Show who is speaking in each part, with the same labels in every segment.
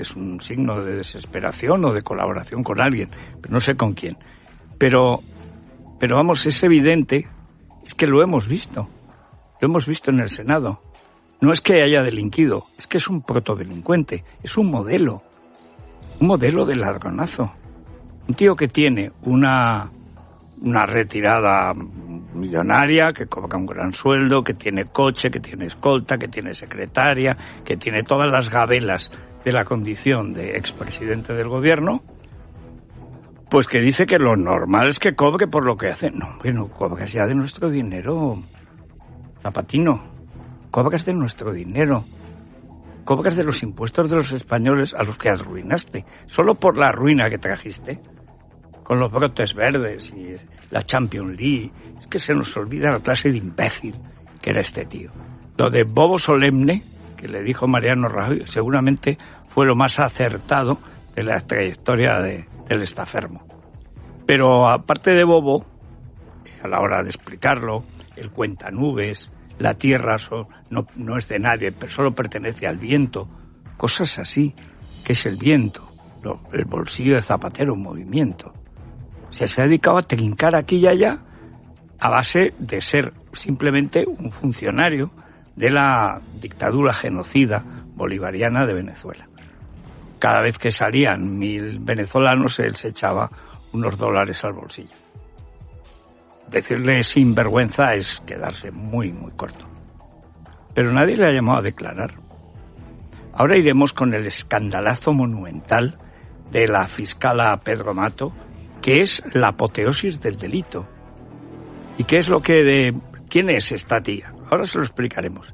Speaker 1: Es un signo de desesperación o de colaboración con alguien, pero no sé con quién. Pero vamos, es evidente, es que lo hemos visto en el Senado. No es que haya delinquido, es que es un protodelincuente, es un modelo de ladronazo. Un tío que tiene una retirada millonaria, que cobra un gran sueldo, que tiene coche, que tiene escolta, que tiene secretaria, que tiene todas las gabelas de la condición de expresidente del gobierno, pues que dice que lo normal es que cobre por lo que hace. No, bueno, cobras ya de nuestro dinero, Zapatino. Cobras de nuestro dinero. Cobras de los impuestos de los españoles a los que arruinaste. Solo por la ruina que trajiste. Con los brotes verdes y la Champions League. Es que se nos olvida la clase de imbécil que era este tío. Lo de bobo solemne, que le dijo Mariano Rajoy, seguramente fue lo más acertado de la trayectoria del estafermo. Pero aparte de bobo, a la hora de explicarlo, el cuentanubes, la tierra no es de nadie, pero solo pertenece al viento, cosas así. ¿Qué es el viento? El bolsillo de Zapatero en movimiento. O sea, se ha dedicado a trincar aquí y allá a base de ser simplemente un funcionario de la dictadura genocida bolivariana de Venezuela. Cada vez que salían 1.000 venezolanos, él se echaba unos dólares al bolsillo. Decirle sinvergüenza es quedarse muy, muy corto. Pero nadie le ha llamado a declarar. Ahora iremos con el escandalazo monumental de la fiscala Pedro Mato, que es la apoteosis del delito. ¿Y qué es lo que quién es esta tía? Ahora se lo explicaremos.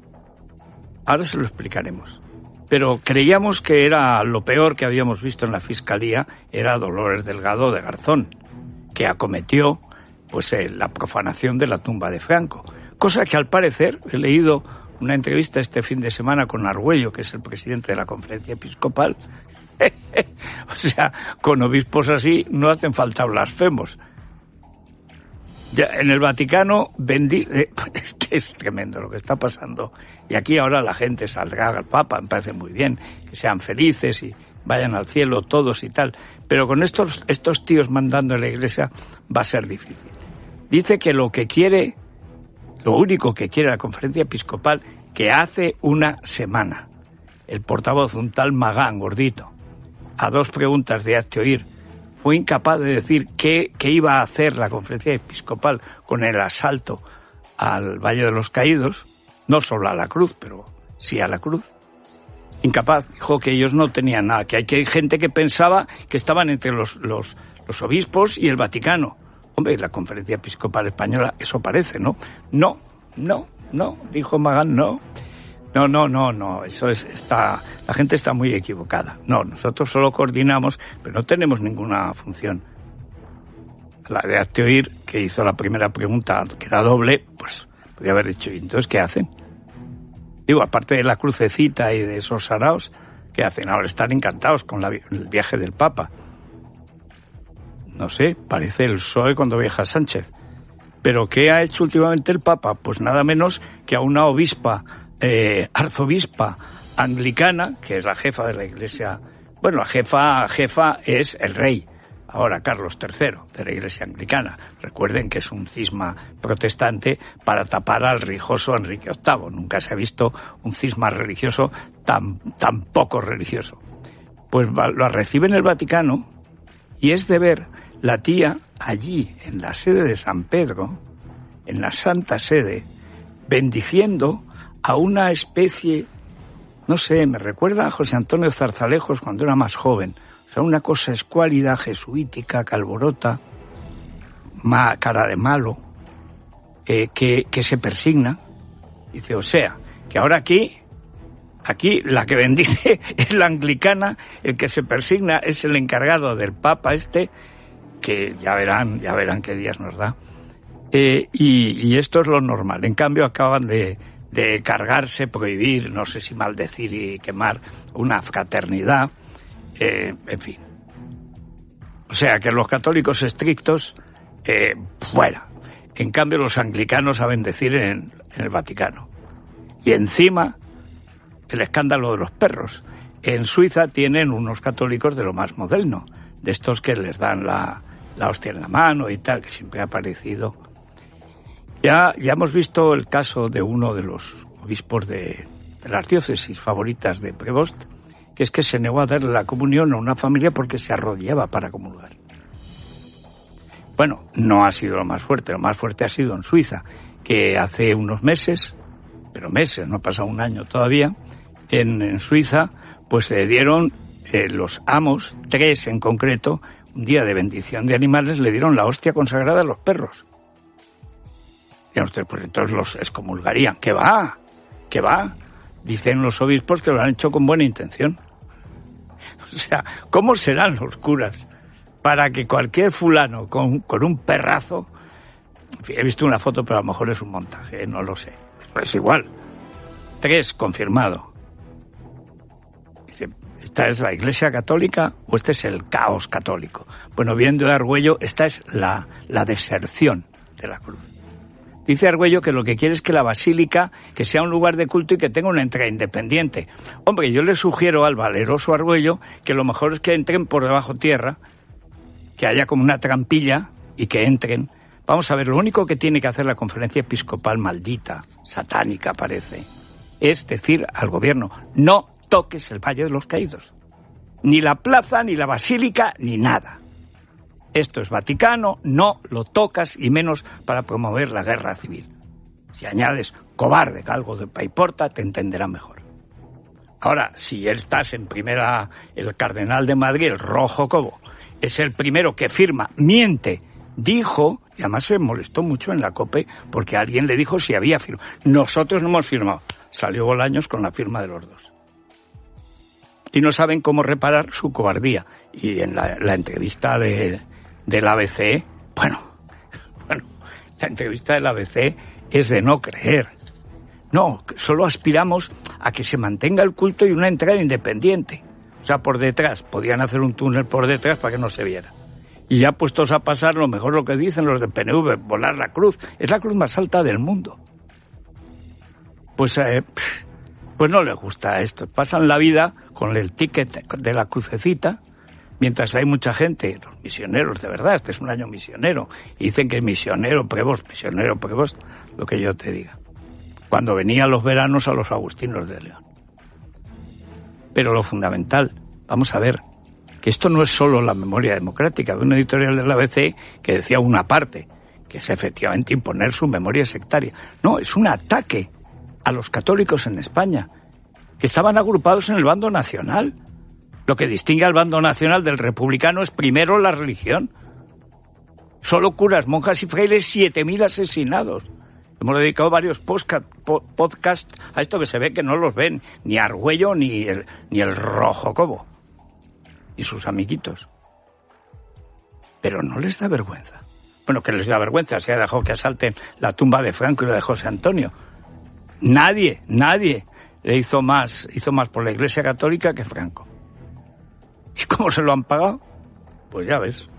Speaker 1: Pero creíamos que era lo peor que habíamos visto en la Fiscalía, era Dolores Delgado de Garzón, que acometió pues la profanación de la tumba de Franco. Cosa que al parecer, he leído una entrevista este fin de semana con Argüello, que es el presidente de la Conferencia Episcopal. O sea, con obispos así no hacen falta blasfemos. Ya, en el Vaticano es tremendo lo que está pasando. Y aquí ahora la gente saldrá al Papa, me parece muy bien, que sean felices y vayan al cielo todos y tal. Pero con estos tíos mandando en la Iglesia va a ser difícil. Dice que lo único que quiere la Conferencia Episcopal, que hace una semana el portavoz, un tal Magán, gordito, a 2 preguntas de hazte oír, fue incapaz de decir qué iba a hacer la Conferencia Episcopal con el asalto al Valle de los Caídos, no solo a la cruz, pero sí a la cruz. Incapaz, dijo que ellos no tenían nada, que hay gente que pensaba que estaban entre los obispos y el Vaticano. Hombre, la Conferencia Episcopal Española, eso parece, ¿no? No, dijo Magán, no, eso la gente está muy equivocada. No, nosotros solo coordinamos, pero no tenemos ninguna función. La de hazte oír, que hizo la primera pregunta, que era doble, pues podría haber dicho, ¿y entonces qué hacen? Digo, aparte de la crucecita y de esos saraos, ¿qué hacen? Ahora están encantados con el viaje del Papa. No sé, parece el PSOE cuando viaja Sánchez. ¿Pero qué ha hecho últimamente el Papa? Pues nada menos que a una arzobispa anglicana, que es la jefa de la Iglesia. Bueno, la jefa es el rey, ahora Carlos III, de la Iglesia anglicana. Recuerden que es un cisma protestante para tapar al rijoso Enrique VIII. Nunca se ha visto un cisma religioso tan poco religioso. Pues lo recibe en el Vaticano y es de ver la tía allí en la sede de San Pedro, en la Santa Sede, bendiciendo a una especie, no sé, me recuerda a José Antonio Zarzalejos cuando era más joven. O sea, una cosa escuálida, jesuítica, calborota, cara de malo, que se persigna. Dice, o sea, que ahora aquí la que bendice es la anglicana, el que se persigna es el encargado del Papa que ya verán qué días nos da. Y esto es lo normal. En cambio acaban de cargarse, prohibir, no sé si maldecir y quemar una fraternidad, en fin. O sea que los católicos estrictos, fuera. En cambio los anglicanos saben decir en el Vaticano. Y encima el escándalo de los perros. en Suiza tienen unos católicos de lo más moderno, de estos que les dan la hostia en la mano y tal, que siempre ha parecido. Ya hemos visto el caso de uno de los obispos de las diócesis favoritas de Prevost, que es que se negó a darle la comunión a una familia porque se arrodillaba para comulgar. Bueno, no ha sido lo más fuerte ha sido en Suiza, que hace unos meses, pero meses, no ha pasado un año todavía, en Suiza, pues le dieron los amos, 3 en concreto, un día de bendición de animales, le dieron la hostia consagrada a los perros. Y ustedes, pues entonces los excomulgarían. ¿Qué va? Dicen los obispos que lo han hecho con buena intención. O sea, ¿cómo serán los curas para que cualquier fulano con un perrazo... En fin, he visto una foto, pero a lo mejor es un montaje, no lo sé. Pero es igual. 3, confirmado. Dice, ¿esta es la Iglesia Católica o este es el caos católico? Bueno, viendo a Argüello, esta es la deserción de la cruz. Dice Argüello que lo que quiere es que la basílica, que sea un lugar de culto y que tenga una entrada independiente. Hombre, yo le sugiero al valeroso Argüello que lo mejor es que entren por debajo tierra, que haya como una trampilla y que entren. Vamos a ver, lo único que tiene que hacer la conferencia episcopal maldita, satánica parece, es decir al gobierno, no toques el Valle de los Caídos. Ni la plaza, ni la basílica, ni nada. Esto es Vaticano, no lo tocas, y menos para promover la guerra civil. Si añades cobarde, que algo de paiporta, te entenderá mejor. Ahora, si estás en primera, el cardenal de Madrid, el Rojo Cobo, es el primero que firma, miente, dijo, y además se molestó mucho en la COPE, porque alguien le dijo si había firmado. Nosotros no hemos firmado. Salió Bolaños con la firma de los dos. Y no saben cómo reparar su cobardía. Y en la entrevista del ABC, bueno, la entrevista del ABC es de no creer. No, solo aspiramos a que se mantenga el culto y una entrada independiente. O sea, por detrás, podían hacer un túnel por detrás para que no se viera. Y ya puestos a pasar, lo mejor lo que dicen los del PNV, volar la cruz. Es la cruz más alta del mundo. Pues no les gusta esto. Pasan la vida con el ticket de la crucecita, mientras hay mucha gente, los misioneros, de verdad, este es un año misionero, y dicen que misionero Prevost, lo que yo te diga. Cuando venían los veranos a los agustinos de León. Pero lo fundamental, vamos a ver, que esto no es solo la memoria democrática. De una editorial del ABC que decía una parte, que es efectivamente imponer su memoria sectaria. No, es un ataque a los católicos en España, que estaban agrupados en el bando nacional. Lo que distingue al bando nacional del republicano es primero la religión. Solo curas, monjas y frailes, 7.000 asesinados. Hemos dedicado varios podcasts a esto que se ve que no los ven ni Argüello ni el Rojo Cobo y sus amiguitos. Pero no les da vergüenza. Bueno, que les da vergüenza, se ha dejado que asalten la tumba de Franco y la de José Antonio. Nadie le hizo más por la Iglesia Católica que Franco. ¿Y cómo se lo han pagado? Pues ya ves.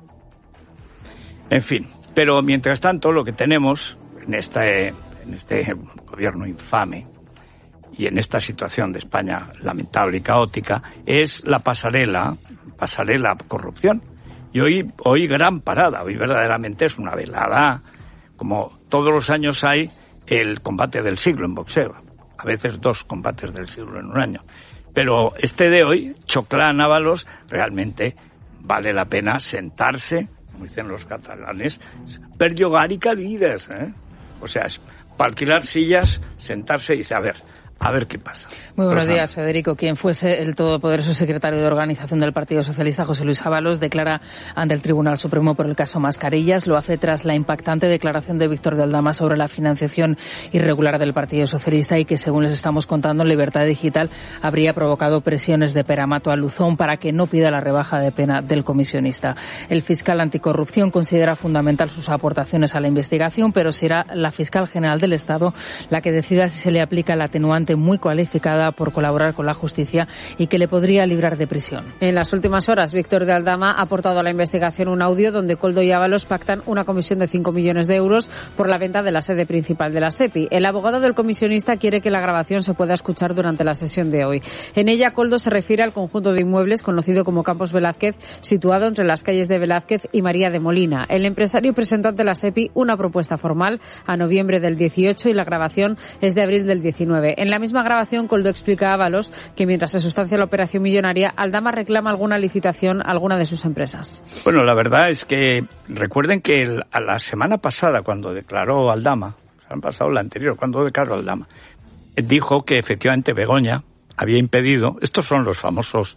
Speaker 1: En fin, pero mientras tanto lo que tenemos en este gobierno infame y en esta situación de España lamentable y caótica es la pasarela corrupción. Y hoy gran parada, hoy verdaderamente es una velada, como todos los años hay el combate del siglo en boxeo, a veces 2 combates del siglo en un año. Pero este de hoy, Choclán-Ábalos, realmente vale la pena sentarse, como dicen los catalanes, per llogar y cadires, O sea, es para alquilar sillas, sentarse y dice, a ver qué pasa.
Speaker 2: Muy buenos días, Federico. Quien fuese el todopoderoso secretario de organización del Partido Socialista, José Luis Ábalos, declara ante el Tribunal Supremo por el caso Mascarillas. Lo hace tras la impactante declaración de Víctor de Aldama sobre la financiación irregular del Partido Socialista y que, según les estamos contando en Libertad Digital, habría provocado presiones de Peramato a Luzón para que no pida la rebaja de pena del comisionista. El fiscal anticorrupción considera fundamental sus aportaciones a la investigación, pero será la fiscal general del Estado la que decida si se le aplica el atenuante gente muy cualificada por colaborar con la justicia y que le podría librar de prisión.
Speaker 3: En las últimas horas, Víctor de Aldama ha aportado a la investigación un audio donde Koldo y Ábalos pactan una comisión de 5 millones de euros por la venta de la sede principal de la SEPI. El abogado del comisionista quiere que la grabación se pueda escuchar durante la sesión de hoy. En ella, Koldo se refiere al conjunto de inmuebles conocido como Campos Velázquez, situado entre las calles de Velázquez y María de Molina. El empresario presentó ante la SEPI una propuesta formal a noviembre del 18 y la grabación es de abril del 19. En la misma grabación, Koldo explica a Ábalos que mientras se sustancia la operación millonaria, Aldama reclama alguna licitación a alguna de sus empresas.
Speaker 1: Bueno, la verdad es que recuerden que a la semana pasada, cuando declaró Aldama, han pasado la anterior, cuando declaró Aldama, dijo que efectivamente Begoña había impedido, estos son los famosos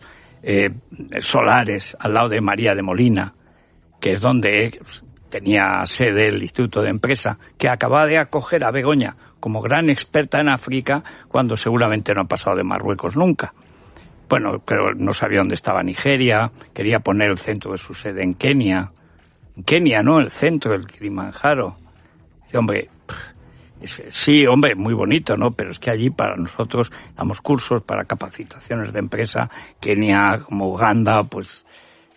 Speaker 1: solares al lado de María de Molina, que es donde tenía sede el Instituto de Empresa, que acababa de acoger a Begoña como gran experta en África, cuando seguramente no ha pasado de Marruecos nunca. Bueno, pero no sabía dónde estaba Nigeria, quería poner el centro de su sede en Kenia. En Kenia, ¿no? El centro del Kilimanjaro. Dice, hombre, sí, hombre, muy bonito, ¿no? Pero es que allí para nosotros damos cursos para capacitaciones de empresa. Kenia, como Uganda, pues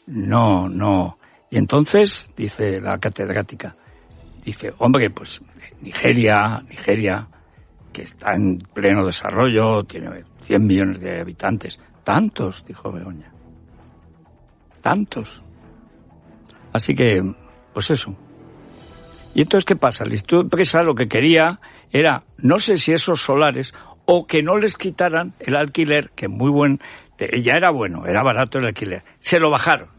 Speaker 1: no. Y entonces, dice la catedrática, dice, hombre, pues Nigeria, que está en pleno desarrollo, tiene 100 millones de habitantes. Tantos, dijo Begoña. Tantos. Así que, pues eso. Y entonces, ¿qué pasa? El Instituto de Empresa lo que quería era, no sé si esos solares, o que no les quitaran el alquiler, que muy buen, ya era bueno, era barato el alquiler. Se lo bajaron.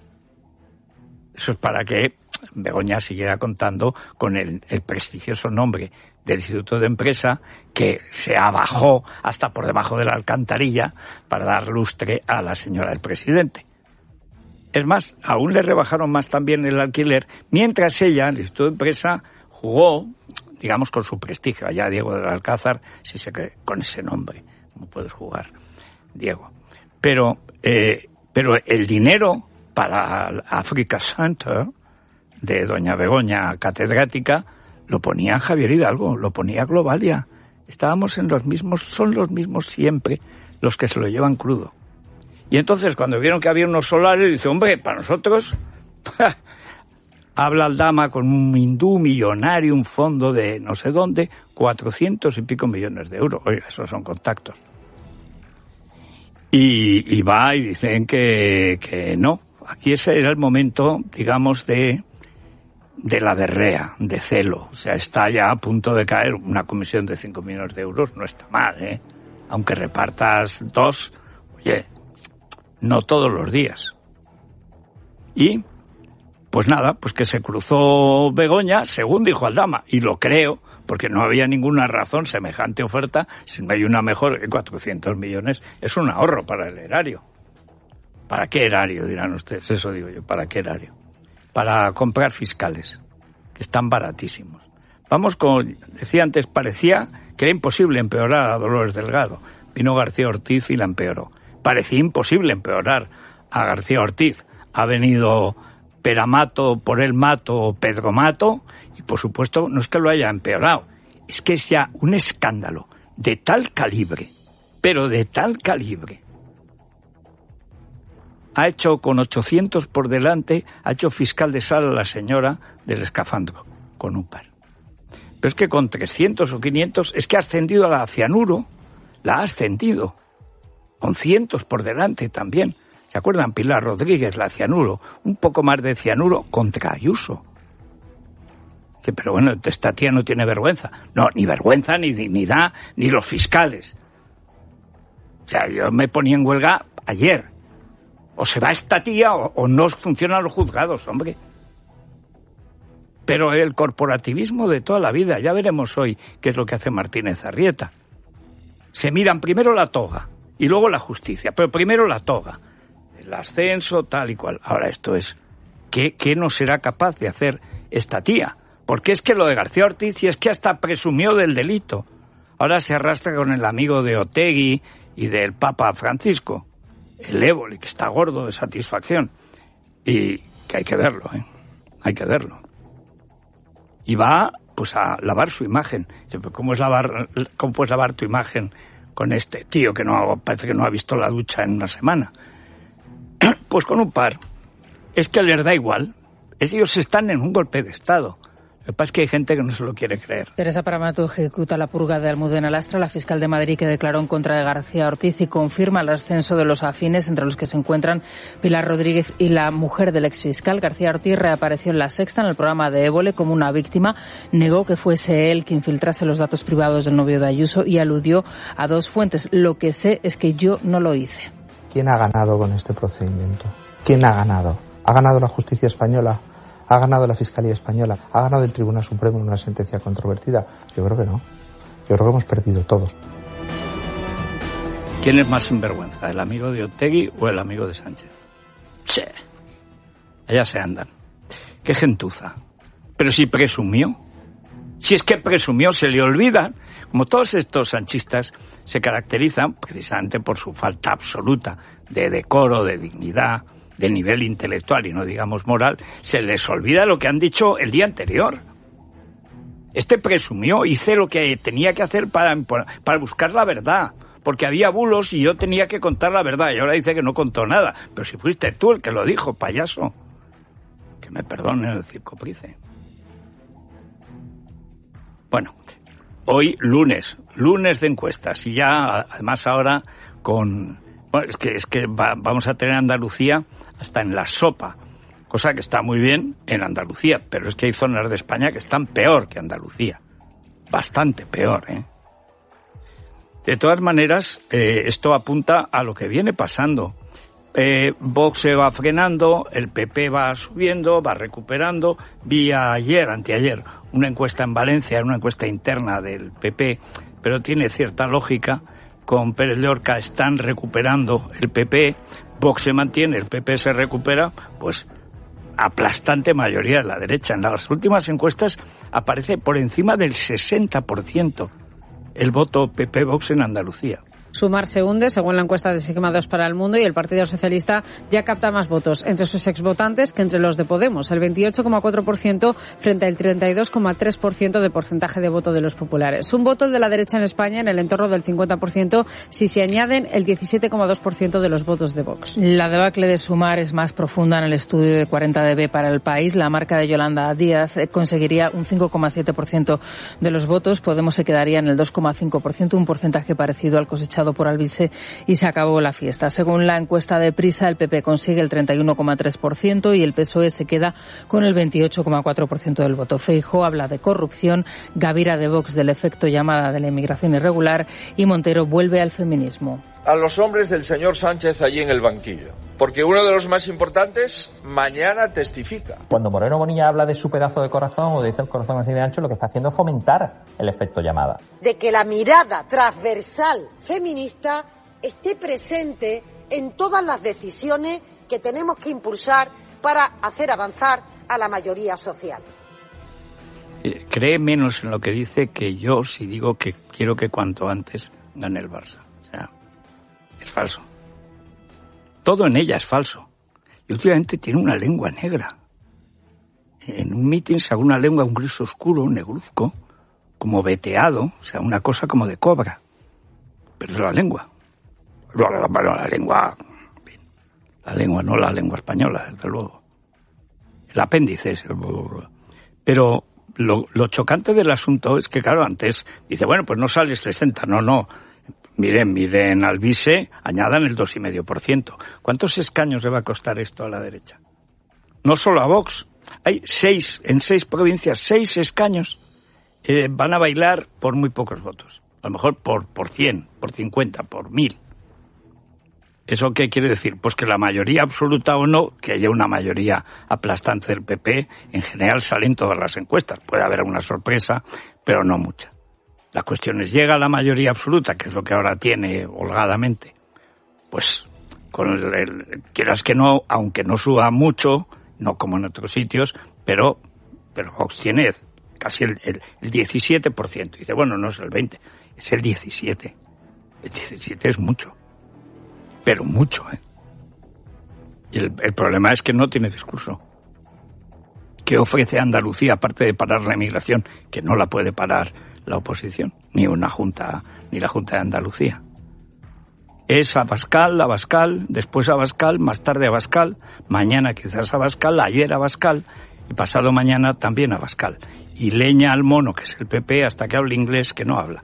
Speaker 1: Eso es para que Begoña siguiera contando con el prestigioso nombre del Instituto de Empresa, que se abajó hasta por debajo de la alcantarilla para dar lustre a la señora del presidente. Es más, aún le rebajaron más también el alquiler, mientras ella, el Instituto de Empresa, jugó, digamos, con su prestigio. Allá Diego del Alcázar, si se cree, con ese nombre, ¿cómo puedes jugar, Diego? Pero el dinero para Africa Center de doña Begoña, catedrática, lo ponía Javier Hidalgo, lo ponía Globalia. Estábamos en los mismos, son los mismos siempre los que se lo llevan crudo. Y entonces, cuando vieron que había unos solares, dice, hombre, para nosotros, habla Aldama con un hindú millonario, un fondo de no sé dónde, 400 y pico millones de euros. Oiga, esos son contactos. Y va y dicen que no. Aquí ese era el momento, digamos, de la berrea, de celo. O sea, está ya a punto de caer. Una comisión de 5 millones de euros no está mal, ¿eh? Aunque repartas 2, oye, no todos los días. Y, pues nada, pues que se cruzó Begoña, según dijo Aldama, y lo creo, porque no había ninguna razón semejante oferta, si no hay una mejor, 400 millones es un ahorro para el erario. ¿Para qué erario, dirán ustedes? Eso digo yo, ¿para qué erario? Para comprar fiscales, que están baratísimos. Vamos con, decía antes, parecía que era imposible empeorar a Dolores Delgado. Vino García Ortiz y la empeoró. Parecía imposible empeorar a García Ortiz. Ha venido Peramato, por el Mato o Pedro Mato, y por supuesto no es que lo haya empeorado, es que es ya un escándalo de tal calibre, pero de tal calibre. Ha hecho con 800 por delante, ha hecho fiscal de sala a la señora del escafandro, con un par. Pero es que con 300 o 500, es que ha ascendido a la cianuro, la ha ascendido, con cientos por delante también. ¿Se acuerdan? Pilar Rodríguez, la cianuro, un poco más de cianuro contra Ayuso. Dice, pero bueno, esta tía no tiene vergüenza. No, ni vergüenza, ni da, ni los fiscales. O sea, yo me ponía en huelga ayer. O se va esta tía o no funcionan los juzgados, hombre. Pero el corporativismo de toda la vida, ya veremos hoy qué es lo que hace Martínez Arrieta. Se miran primero la toga y luego la justicia, pero primero la toga. El ascenso, tal y cual. Ahora esto es, ¿qué no será capaz de hacer esta tía? Porque es que lo de García Ortiz, y es que hasta presumió del delito. Ahora se arrastra con el amigo de Otegi y del Papa Francisco, el Évoli, que está gordo de satisfacción. Y que hay que verlo, ¿eh? Hay que verlo. Y va, pues, a lavar su imagen. ¿Cómo puedes lavar tu imagen con este tío que parece que no ha visto la ducha en una semana. Pues con un par. Es que les da igual. Ellos están en un golpe de Estado. Lo que pasa es que hay gente que no se lo quiere creer.
Speaker 2: Teresa Paramato ejecuta la purga de Almudena Lastra, la fiscal de Madrid que declaró en contra de García Ortiz y confirma el ascenso de los afines, entre los que se encuentran Pilar Rodríguez y la mujer del exfiscal. García Ortiz reapareció en La Sexta, en el programa de Évole, como una víctima. Negó que fuese él quien filtrase los datos privados del novio de Ayuso y aludió a 2 fuentes. Lo que sé es que yo no lo hice.
Speaker 4: ¿Quién ha ganado con este procedimiento? ¿Quién ha ganado? ¿Ha ganado la justicia española? ¿Ha ganado la Fiscalía Española? ¿Ha ganado el Tribunal Supremo en una sentencia controvertida? Yo creo que no. Yo creo que hemos perdido todos.
Speaker 1: ¿Quién es más sinvergüenza, el amigo de Otegi o el amigo de Sánchez? Che, allá se andan. ¡Qué gentuza! Pero si presumió. Si es que presumió, se le olvida. Como todos estos sanchistas se caracterizan precisamente por su falta absoluta de decoro, de dignidad, de nivel intelectual y no digamos moral, se les olvida lo que han dicho el día anterior. Este presumió, hice lo que tenía que hacer para buscar la verdad, porque había bulos y yo tenía que contar la verdad, y ahora dice que no contó nada. Pero si fuiste tú el que lo dijo, payaso. Que me perdonen el circo Price. Bueno, hoy lunes de encuestas, y ya además ahora vamos a tener Andalucía hasta en la sopa, cosa que está muy bien en Andalucía, pero es que hay zonas de España que están peor que Andalucía, bastante peor, ¿eh? De todas maneras, esto apunta a lo que viene pasando. Vox se va frenando, el PP va subiendo, va recuperando. Vi anteayer, una encuesta en Valencia, una encuesta interna del PP, pero tiene cierta lógica. Con Pérez Llorca están recuperando el PP, Vox se mantiene, el PP se recupera, pues aplastante mayoría de la derecha. En las últimas encuestas aparece por encima del 60% el voto PP-Vox en Andalucía.
Speaker 3: Sumar se hunde, según la encuesta de Sigma 2 para El Mundo, y el Partido Socialista ya capta más votos entre sus exvotantes que entre los de Podemos, el 28,4% frente al 32,3% de porcentaje de voto de los populares. Un voto de la derecha en España en el entorno del 50% si se añaden el 17,2% de los votos de Vox.
Speaker 2: La debacle de Sumar es más profunda. En el estudio de 40dB para El País, la marca de Yolanda Díaz conseguiría un 5,7% de los votos. Podemos se quedaría en el 2,5%, un porcentaje parecido al cosechado por Alvise, y se acabó la fiesta. Según la encuesta de Prisa, el PP consigue el 31,3% y el PSOE se queda con el 28,4% del voto. Feijóo habla de corrupción, Gavira de Vox del efecto llamada de la inmigración irregular y Montero vuelve al feminismo.
Speaker 5: A los hombres del señor Sánchez allí en el banquillo, porque uno de los más importantes mañana testifica.
Speaker 6: Cuando Moreno Bonilla habla de su pedazo de corazón o dice el corazón así de ancho, lo que está haciendo es fomentar el efecto llamada.
Speaker 7: De que la mirada transversal feminista esté presente en todas las decisiones que tenemos que impulsar para hacer avanzar a la mayoría social.
Speaker 1: Cree menos en lo que dice que yo si digo que quiero que cuanto antes gane el Barça. O sea, es falso. Todo en ella es falso. Y últimamente tiene una lengua negra. En un mitin sacó una lengua, un gris oscuro, un negruzco, como veteado, o sea, una cosa como de cobra. Pero es la lengua. La lengua, no la lengua española, desde luego. El apéndice es el... Pero lo chocante del asunto es que, claro, antes dice, bueno, pues no sale 60, no. Miren, Alvise, añadan el 2,5%. ¿Cuántos escaños le va a costar esto a la derecha? No solo a Vox. Hay en 6 provincias, 6 escaños. Van a bailar por muy pocos votos. A lo mejor por 100, por 50, por 1000. ¿Eso qué quiere decir? Pues que la mayoría absoluta o no, que haya una mayoría aplastante del PP, en general salen todas las encuestas. Puede haber alguna sorpresa, pero no mucha. La cuestión es, llega a la mayoría absoluta, que es lo que ahora tiene holgadamente, pues con quieras que no, aunque no suba mucho, no como en otros sitios, pero Vox tiene casi el 17%. Dice, bueno, no es el 20%, es el 17%. El 17% es mucho, pero mucho, ¿eh? Y el problema es que no tiene discurso. ¿Qué ofrece Andalucía, aparte de parar la inmigración, que no la puede parar la oposición, ni una junta, ni la Junta de Andalucía. Es Abascal, después Abascal, más tarde Abascal, mañana quizás Abascal, ayer Abascal y pasado mañana también Abascal. Y leña al mono, que es el PP, hasta que hable inglés, que no habla.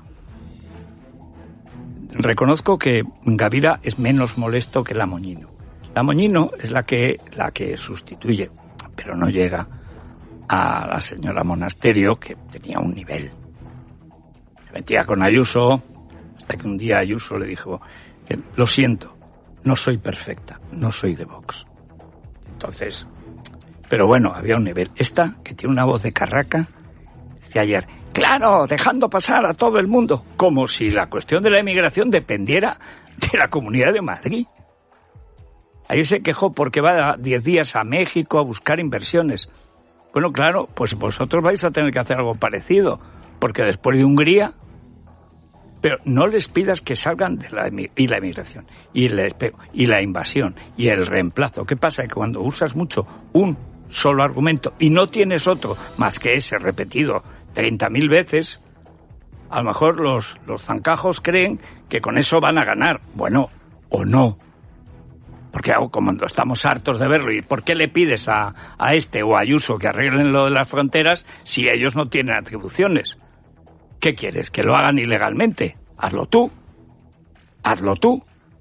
Speaker 1: Reconozco que Gavira es menos molesto que la Moñino. La Moñino es la que sustituye, pero no llega a la señora Monasterio, que tenía un nivel. Se metía con Ayuso, hasta que un día Ayuso le dijo: lo siento, no soy perfecta, no soy de Vox. Entonces, pero bueno, había un nivel. Esta, que tiene una voz de carraca, decía ayer: claro, dejando pasar a todo el mundo, como si la cuestión de la emigración dependiera de la Comunidad de Madrid. Ayer se quejó porque va 10 días a México a buscar inversiones. Bueno, claro, pues vosotros vais a tener que hacer algo parecido, porque después de Hungría, pero no les pidas que salgan de la emigración y la invasión y el reemplazo. ¿Qué pasa? Que cuando usas mucho un solo argumento y no tienes otro más que ese repetido 30.000 veces, a lo mejor los zancajos creen que con eso van a ganar. Bueno, o no. Porque como estamos hartos de verlo, ¿y por qué le pides a este o a Ayuso que arreglen lo de las fronteras si ellos no tienen atribuciones? ¿Qué quieres? ¿Que lo hagan ilegalmente? Hazlo tú. Hazlo tú.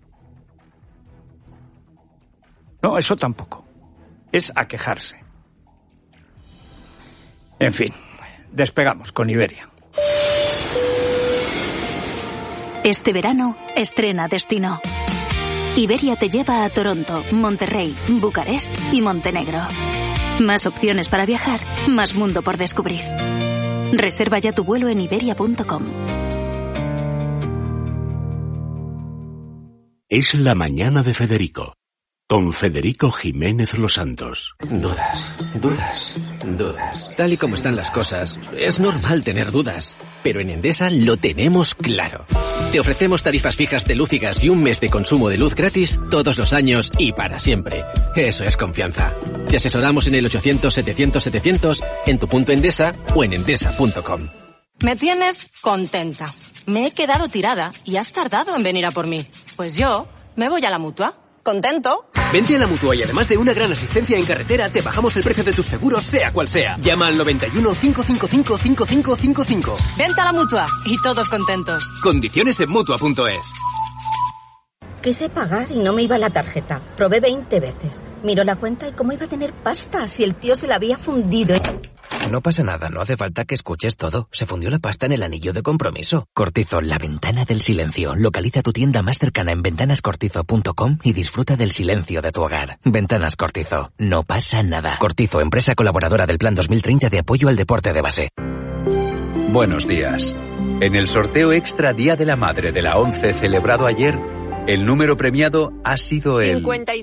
Speaker 1: No, eso tampoco. Es a quejarse. En fin, despegamos con Iberia.
Speaker 8: Este verano, estrena destino. Iberia te lleva a Toronto, Monterrey, Bucarest y Montenegro. Más opciones para viajar, más mundo por descubrir. Reserva ya tu vuelo en iberia.com.
Speaker 9: Es la mañana de Federico, con Federico Jiménez Los Santos.
Speaker 10: Dudas. Tal y como están las cosas, es normal tener dudas. Pero en Endesa lo tenemos claro. Te ofrecemos tarifas fijas de luz y gas y un mes de consumo de luz gratis todos los años y para siempre. Eso es confianza. Te asesoramos en el 800-700-700, en tu punto Endesa o en endesa.com.
Speaker 11: Me tienes contenta. Me he quedado tirada y has tardado en venir a por mí. Pues yo me voy a la Mutua. ¿Contento?
Speaker 12: Vente a la Mutua y además de una gran asistencia en carretera, te bajamos el precio de tus seguros, sea cual sea. Llama al 91 555 5555.
Speaker 11: Vente a la Mutua y todos contentos.
Speaker 12: Condiciones en Mutua.es.
Speaker 13: Quise pagar y no me iba la tarjeta. Probé 20 veces. Miró la cuenta y cómo iba a tener pasta si el tío se la había fundido.
Speaker 14: No pasa nada, no hace falta que escuches todo. Se fundió la pasta en el anillo de compromiso. Cortizo, la ventana del silencio. Localiza tu tienda más cercana en ventanascortizo.com y disfruta del silencio de tu hogar. Ventanas Cortizo, no pasa nada. Cortizo, empresa colaboradora del Plan 2030 de apoyo al deporte de base.
Speaker 15: Buenos días. En el sorteo extra Día de la Madre de la 11 celebrado ayer, el número premiado ha sido el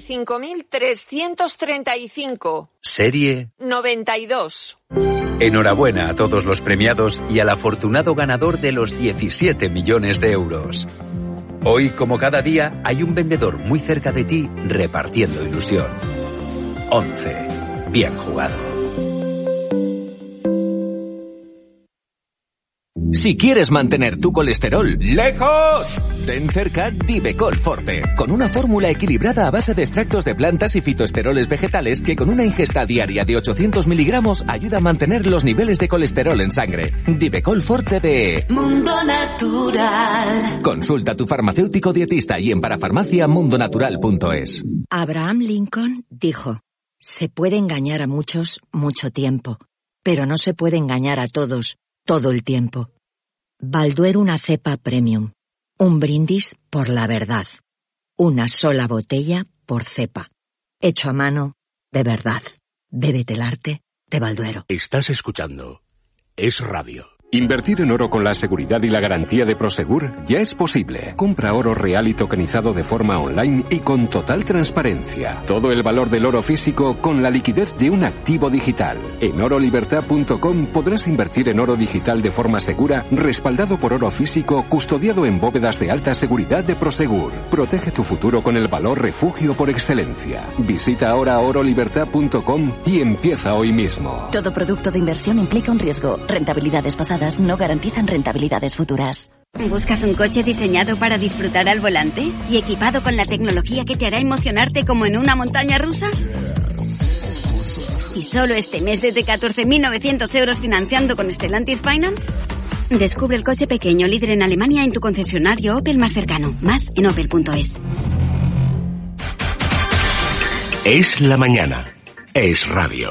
Speaker 16: 55.335.
Speaker 15: Serie
Speaker 16: 92.
Speaker 15: Enhorabuena a todos los premiados y al afortunado ganador de los 17 millones de euros. Hoy, como cada día, hay un vendedor muy cerca de ti repartiendo ilusión. 11. Bien jugado.
Speaker 17: Si quieres mantener tu colesterol lejos, ten cerca Divecol Forte, con una fórmula equilibrada a base de extractos de plantas y fitoesteroles vegetales que con una ingesta diaria de 800 miligramos ayuda a mantener los niveles de colesterol en sangre. Divecol Forte de
Speaker 18: Mundo Natural.
Speaker 17: Consulta a tu farmacéutico dietista y en parafarmaciamundonatural.es.
Speaker 19: Abraham Lincoln dijo: se puede engañar a muchos mucho tiempo, pero no se puede engañar a todos todo el tiempo. Balduero, una cepa premium. Un brindis por la verdad. Una sola botella por cepa. Hecho a mano, de verdad. Bébete el arte de Balduero.
Speaker 9: Estás escuchando Es Radio.
Speaker 20: Invertir en oro con la seguridad y la garantía de Prosegur ya es posible. Compra oro real y tokenizado de forma online y con total transparencia. Todo el valor del oro físico con la liquidez de un activo digital. En orolibertad.com podrás invertir en oro digital de forma segura, respaldado por oro físico, custodiado en bóvedas de alta seguridad de Prosegur. Protege tu futuro con el valor refugio por excelencia. Visita ahora orolibertad.com y empieza hoy mismo.
Speaker 21: Todo producto de inversión implica un riesgo. Rentabilidades pasadas
Speaker 8: pasadas no garantizan rentabilidades futuras.
Speaker 21: ¿Buscas un coche diseñado para disfrutar al volante y equipado con la tecnología que te hará emocionarte como en una montaña rusa? ¿Y solo este mes desde 14.900 euros financiando con Stellantis Finance? Descubre el coche pequeño líder en Alemania en tu concesionario Opel más cercano. Más en opel.es.
Speaker 9: Es la mañana. Es radio.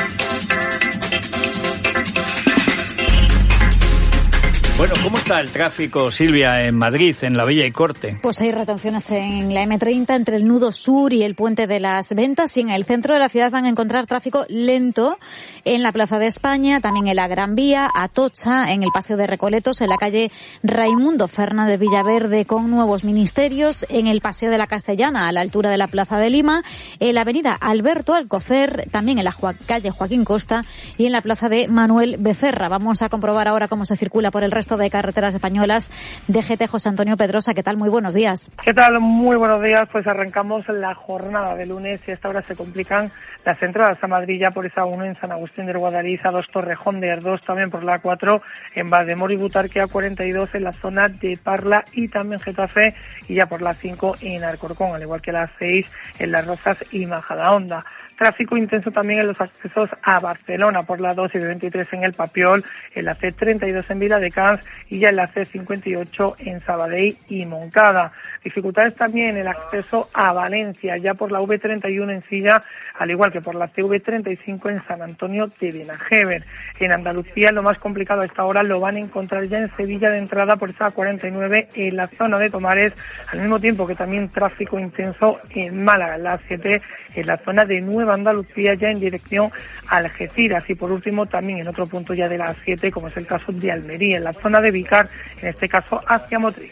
Speaker 1: Bueno, ¿cómo está el tráfico, Silvia, en Madrid, en la Villa y Corte?
Speaker 22: Pues hay retenciones en la M30 entre el nudo sur y el Puente de las Ventas, y en el centro de la ciudad van a encontrar tráfico lento en la Plaza de España, también en la Gran Vía, Atocha, en el Paseo de Recoletos, en la calle Raimundo Fernández Villaverde con nuevos ministerios, en el Paseo de la Castellana a la altura de la Plaza de Lima, en la avenida Alberto Alcocer, también en la calle Joaquín Costa y en la Plaza de Manuel Becerra. Vamos a comprobar ahora cómo se circula por el resto de carreteras españolas. DGT José Antonio Pedrosa, ¿qué tal? Muy buenos días.
Speaker 23: ¿Qué tal? Muy buenos días. Pues arrancamos la jornada de lunes y a esta hora se complican las entradas a Madrid ya por esa 1 en San Agustín del Guadalix, A2 Torrejón de Ardós, también por la 4 en Valdemoro y Butarque, A42 en la zona de Parla y también Getafe, y ya por la 5 en Alcorcón, al igual que la 6 en Las Rozas y Majadahonda. Tráfico intenso también en los accesos a Barcelona por la 2 y 23 en el Papiol, en la C32 en Viladecans y ya en la C58 en Sabadell y Moncada. Dificultades también en el acceso a Valencia, ya por la V31 en Silla, al igual que por la CV35 en San Antonio de Benajever. En Andalucía lo más complicado a esta hora lo van a encontrar ya en Sevilla de entrada por esa 49 en la zona de Tomares, al mismo tiempo que también tráfico intenso en Málaga, en la 7 en la zona de Nueva Andalucía ya en dirección a Algeciras, y por último también en otro punto ya de la 7 como es el caso de Almería, en la zona de Vicar, en este caso hacia Motril.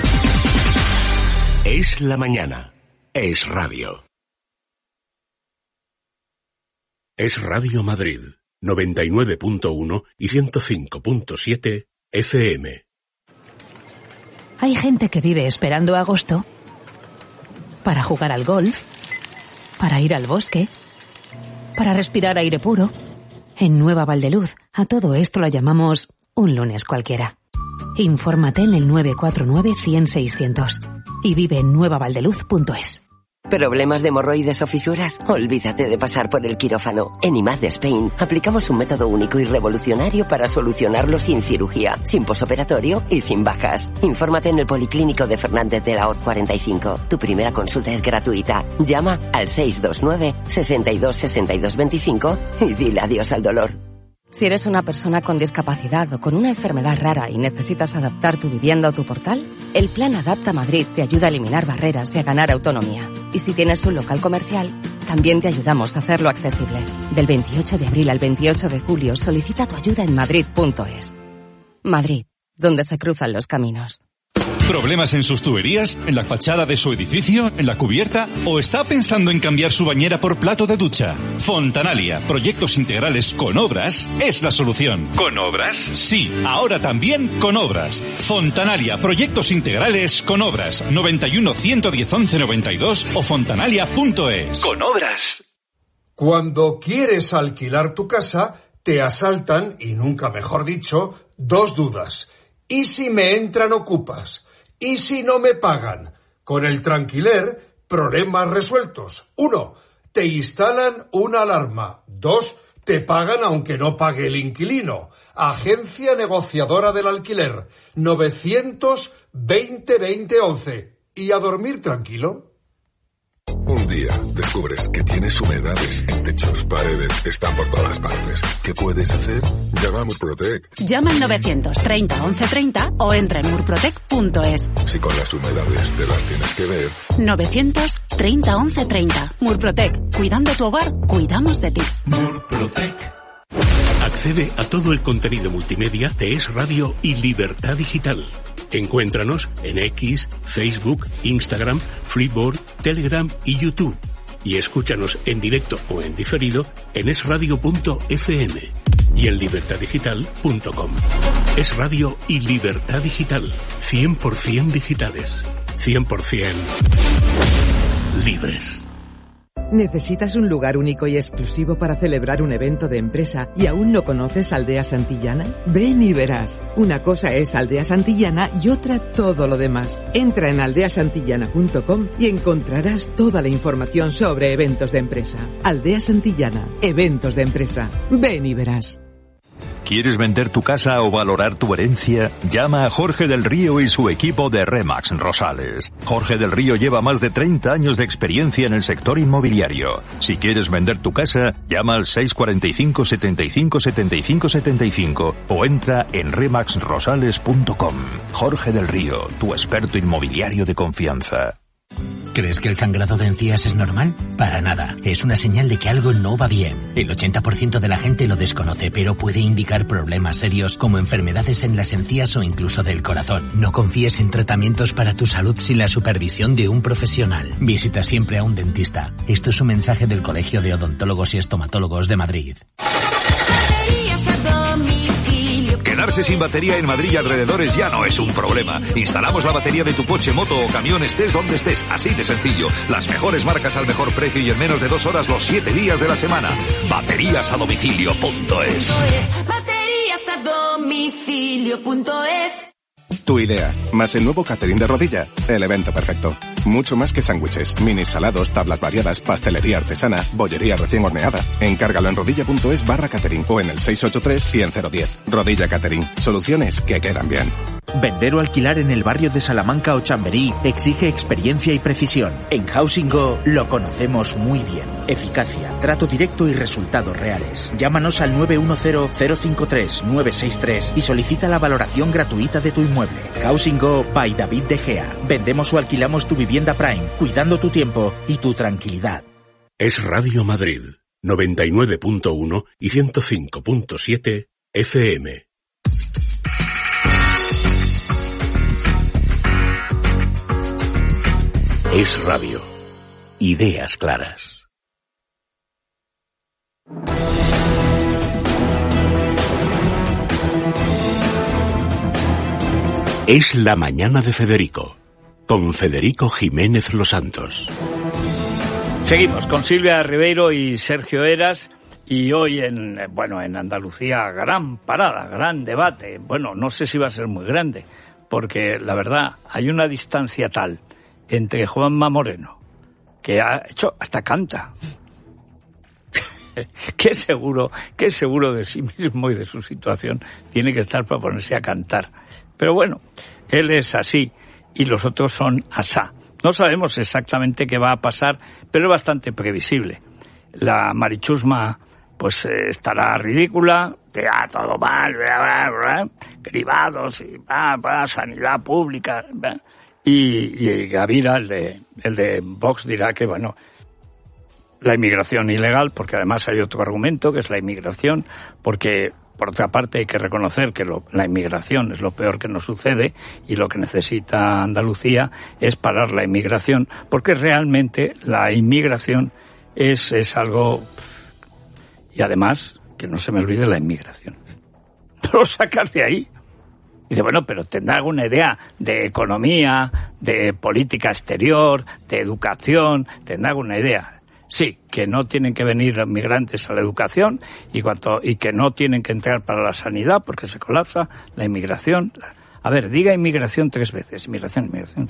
Speaker 9: Es la mañana. Es radio. Es Radio Madrid, 99.1 y 105.7 FM.
Speaker 24: Hay gente que vive esperando agosto para jugar al golf, para ir al bosque, para respirar aire puro. En Nueva Valdeluz, a todo esto lo llamamos un lunes cualquiera. Infórmate en el 949-100-600 y vive en nuevavaldeluz.es.
Speaker 25: ¿Problemas de hemorroides o fisuras? Olvídate de pasar por el quirófano. En IMAD de Spain aplicamos un método único y revolucionario para solucionarlo sin cirugía, sin posoperatorio y sin bajas. Infórmate en el Policlínico de Fernández de la Hoz 45. Tu primera consulta es gratuita. Llama al 629 62 62 25 y dile adiós al dolor.
Speaker 26: Si eres una persona con discapacidad o con una enfermedad rara y necesitas adaptar tu vivienda o tu portal, el Plan Adapta Madrid te ayuda a eliminar barreras y a ganar autonomía. Y si tienes un local comercial, también te ayudamos a hacerlo accesible. Del 28 de abril al 28 de julio solicita tu ayuda en madrid.es. Madrid, donde se cruzan los caminos.
Speaker 27: ¿Problemas en sus tuberías? ¿En la fachada de su edificio? ¿En la cubierta? ¿O está pensando en cambiar su bañera por plato de ducha? Fontanalia, proyectos integrales con obras, es la solución. ¿Con obras? Sí, ahora también con obras. Fontanalia, proyectos integrales con obras. 91 110 11 92 o fontanalia.es.
Speaker 28: Con obras. Cuando quieres alquilar tu casa, te asaltan, y nunca mejor dicho, dos dudas. ¿Y si me entran ocupas? ¿Y si no me pagan? Con el Tranquiler, problemas resueltos. 1. Te instalan una alarma. 2. Te pagan aunque no pague el inquilino. Agencia negociadora del alquiler. 920-2011. ¿Y a dormir tranquilo?
Speaker 29: Un día descubres que tienes humedades en techos, paredes, están por todas partes. ¿Qué puedes hacer? Llama a Murprotec.
Speaker 30: Llama al 930 1130 o entra en murprotec.es.
Speaker 29: Si con las humedades te las tienes que ver.
Speaker 30: 930 1130. Murprotec. Cuidando tu hogar, cuidamos de ti.
Speaker 9: Murprotec. Accede a todo el contenido multimedia de Es Radio y Libertad Digital. Encuéntranos en X, Facebook, Instagram, Freeboard, Telegram y YouTube. Y escúchanos en directo o en diferido en esradio.fm y en libertaddigital.com. Es Radio y Libertad Digital. 100% digitales. 100% libres.
Speaker 2: ¿Necesitas un lugar único y exclusivo para celebrar un evento de empresa y aún no conoces Aldea Santillana? Ven y verás. Una cosa es Aldea Santillana y otra todo lo demás. Entra en aldeasantillana.com y encontrarás toda la información sobre eventos de empresa. Aldea Santillana, eventos de empresa. Ven y verás.
Speaker 3: ¿Quieres vender tu casa o valorar tu herencia? Llama a Jorge del Río y su equipo de Remax Rosales. Jorge del Río lleva más de 30 años de experiencia en el sector inmobiliario. Si quieres vender tu casa, llama al 645 75 75 75 o entra en remaxrosales.com. Jorge del Río, tu experto inmobiliario de confianza.
Speaker 4: ¿Crees que el sangrado de encías es normal? Para nada. Es una señal de que algo no va bien. El 80% de la gente lo desconoce, pero puede indicar problemas serios como enfermedades en las encías o incluso del corazón. No confíes en tratamientos para tu salud sin la supervisión de un profesional. Visita siempre a un dentista. Esto es un mensaje del Colegio de Odontólogos y Estomatólogos de Madrid.
Speaker 5: Quedarse sin batería en Madrid y alrededores ya no es un problema. Instalamos la batería de tu coche, moto o camión, estés donde estés, así de sencillo. Las mejores marcas al mejor precio y en menos de 2 horas los 7 días de la semana. Bateriasadomicilio.es.
Speaker 6: Bateriasadomicilio.es.
Speaker 7: Tu idea, más el nuevo catering de Rodilla, el evento perfecto. Mucho más que sándwiches, mini salados, tablas variadas, pastelería artesana, bollería recién horneada. Encárgalo en rodilla.es/catering o en el 683-100-010. Rodilla Catering, soluciones que quedan bien.
Speaker 10: Vender o alquilar en el barrio de Salamanca o Chamberí exige experiencia y precisión. En Housing Go lo conocemos muy bien. Eficacia, trato directo y resultados reales. Llámanos al 910-053-963 y solicita la valoración gratuita de tu inmueble. Housing Go by David De Gea. Vendemos o alquilamos tu vivienda Prime, cuidando tu tiempo y tu tranquilidad.
Speaker 9: Es Radio Madrid, 99.1 y 105.7 FM. Es radio. Ideas claras. Es la mañana de Federico, con Federico Jiménez Los Santos.
Speaker 1: Seguimos con Silvia Ribeiro y Sergio Eras. Y hoy en Andalucía, gran parada, gran debate. Bueno, no sé si va a ser muy grande, porque la verdad hay una distancia tal entre Juanma Moreno, que ha hecho, hasta canta, qué seguro de sí mismo y de su situación tiene que estar para ponerse a cantar. Pero bueno, él es así y los otros son asá. No sabemos exactamente qué va a pasar, pero es bastante previsible. La Marichusma pues estará ridícula, todo mal, cribados y sanidad pública. Y Gavira, el de Vox, dirá que, bueno, la inmigración ilegal, porque además hay otro argumento, que es la inmigración, porque, por otra parte, hay que reconocer que la inmigración es lo peor que nos sucede y lo que necesita Andalucía es parar la inmigración, porque realmente la inmigración es algo... Y además, que no se me olvide la inmigración. No lo sacas de ahí. Dice, bueno, pero tendrá alguna idea de economía, de política exterior, de educación, tendrá alguna idea. Sí, que no tienen que venir los migrantes a la educación y que no tienen que entrar para la sanidad porque se colapsa la inmigración. A ver, diga inmigración 3 veces. Inmigración.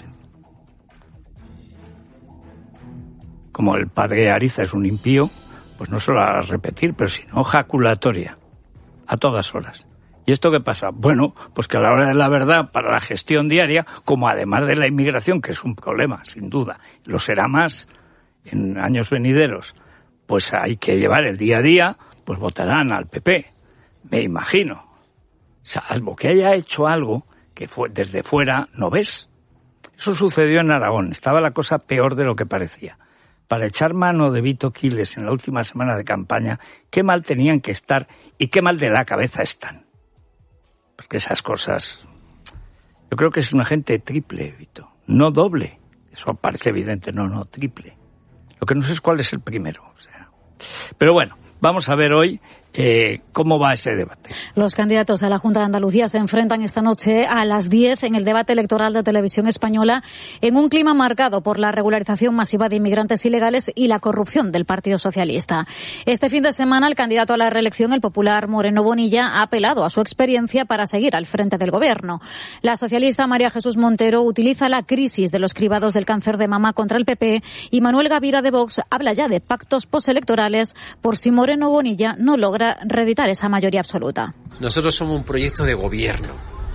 Speaker 1: Como el padre Ariza es un impío, pues no solo a repetir, pero sino jaculatoria, a todas horas. ¿Y esto qué pasa? Bueno, pues que a la hora de la verdad, para la gestión diaria, como además de la inmigración, que es un problema, sin duda, lo será más en años venideros, pues hay que llevar el día a día, pues votarán al PP, me imagino. Salvo que haya hecho algo que desde fuera no ves. Eso sucedió en Aragón, estaba la cosa peor de lo que parecía. Para echar mano de Vito Quiles en la última semana de campaña, qué mal tenían que estar y qué mal de la cabeza están. Porque esas cosas... Yo creo que es un agente triple, Vito. No doble. Eso parece evidente. No, triple. Lo que no sé es cuál es el primero. Pero bueno, vamos a ver hoy ¿Cómo va ese debate?
Speaker 22: Los candidatos a la Junta de Andalucía se enfrentan esta noche a las 10 en el debate electoral de Televisión Española en un clima marcado por la regularización masiva de inmigrantes ilegales y la corrupción del Partido Socialista. Este fin de semana, el candidato a la reelección, el popular Moreno Bonilla, ha apelado a su experiencia para seguir al frente del Gobierno. La socialista María Jesús Montero utiliza la crisis de los cribados del cáncer de mama contra el PP y Manuel Gavira de Vox habla ya de pactos postelectorales por si Moreno Bonilla no logra reeditar esa mayoría absoluta.
Speaker 11: Nosotros somos un proyecto de gobierno,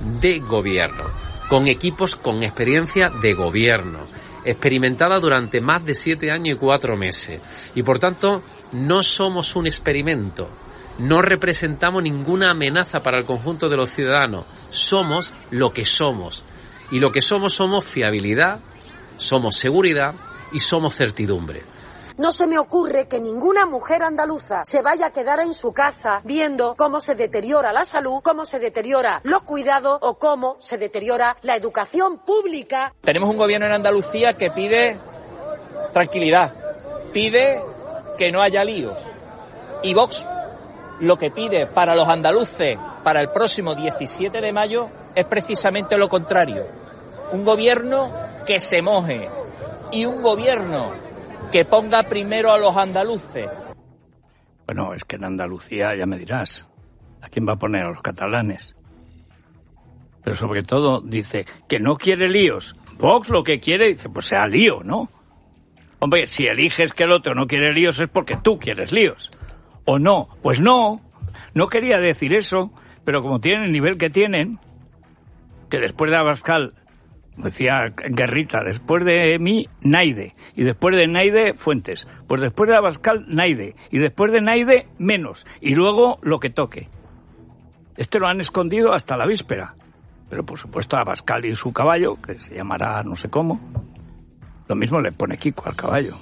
Speaker 11: con equipos con experiencia de gobierno, experimentada durante más de 7 años y 4 meses. Y por tanto, no somos un experimento, no representamos ninguna amenaza para el conjunto de los ciudadanos, somos lo que somos. Y lo que somos fiabilidad, somos seguridad y somos certidumbre.
Speaker 12: No se me ocurre que ninguna mujer andaluza se vaya a quedar en su casa viendo cómo se deteriora la salud, cómo se deteriora los cuidados o cómo se deteriora la educación pública.
Speaker 13: Tenemos un gobierno en Andalucía que pide tranquilidad, pide que no haya líos. Y Vox lo que pide para los andaluces para el próximo 17 de mayo es precisamente lo contrario. Un gobierno que se moje y un gobierno que ponga primero a los andaluces.
Speaker 1: Bueno, es que en Andalucía, ya me dirás, ¿a quién va a poner? A los catalanes. Pero sobre todo dice que no quiere líos. Vox lo que quiere, dice, pues sea lío, ¿no? Hombre, si eliges que el otro no quiere líos es porque tú quieres líos. ¿O no? Pues no quería decir eso, pero como tienen el nivel que tienen, que después de Abascal, decía Guerrita, después de mí, Naide, y después de Naide, Fuentes, pues después de Abascal, Naide, y después de Naide, menos, y luego lo que toque. Lo han escondido hasta la víspera, pero por supuesto a Abascal y su caballo, que se llamará no sé cómo, lo mismo le pone Kiko al caballo,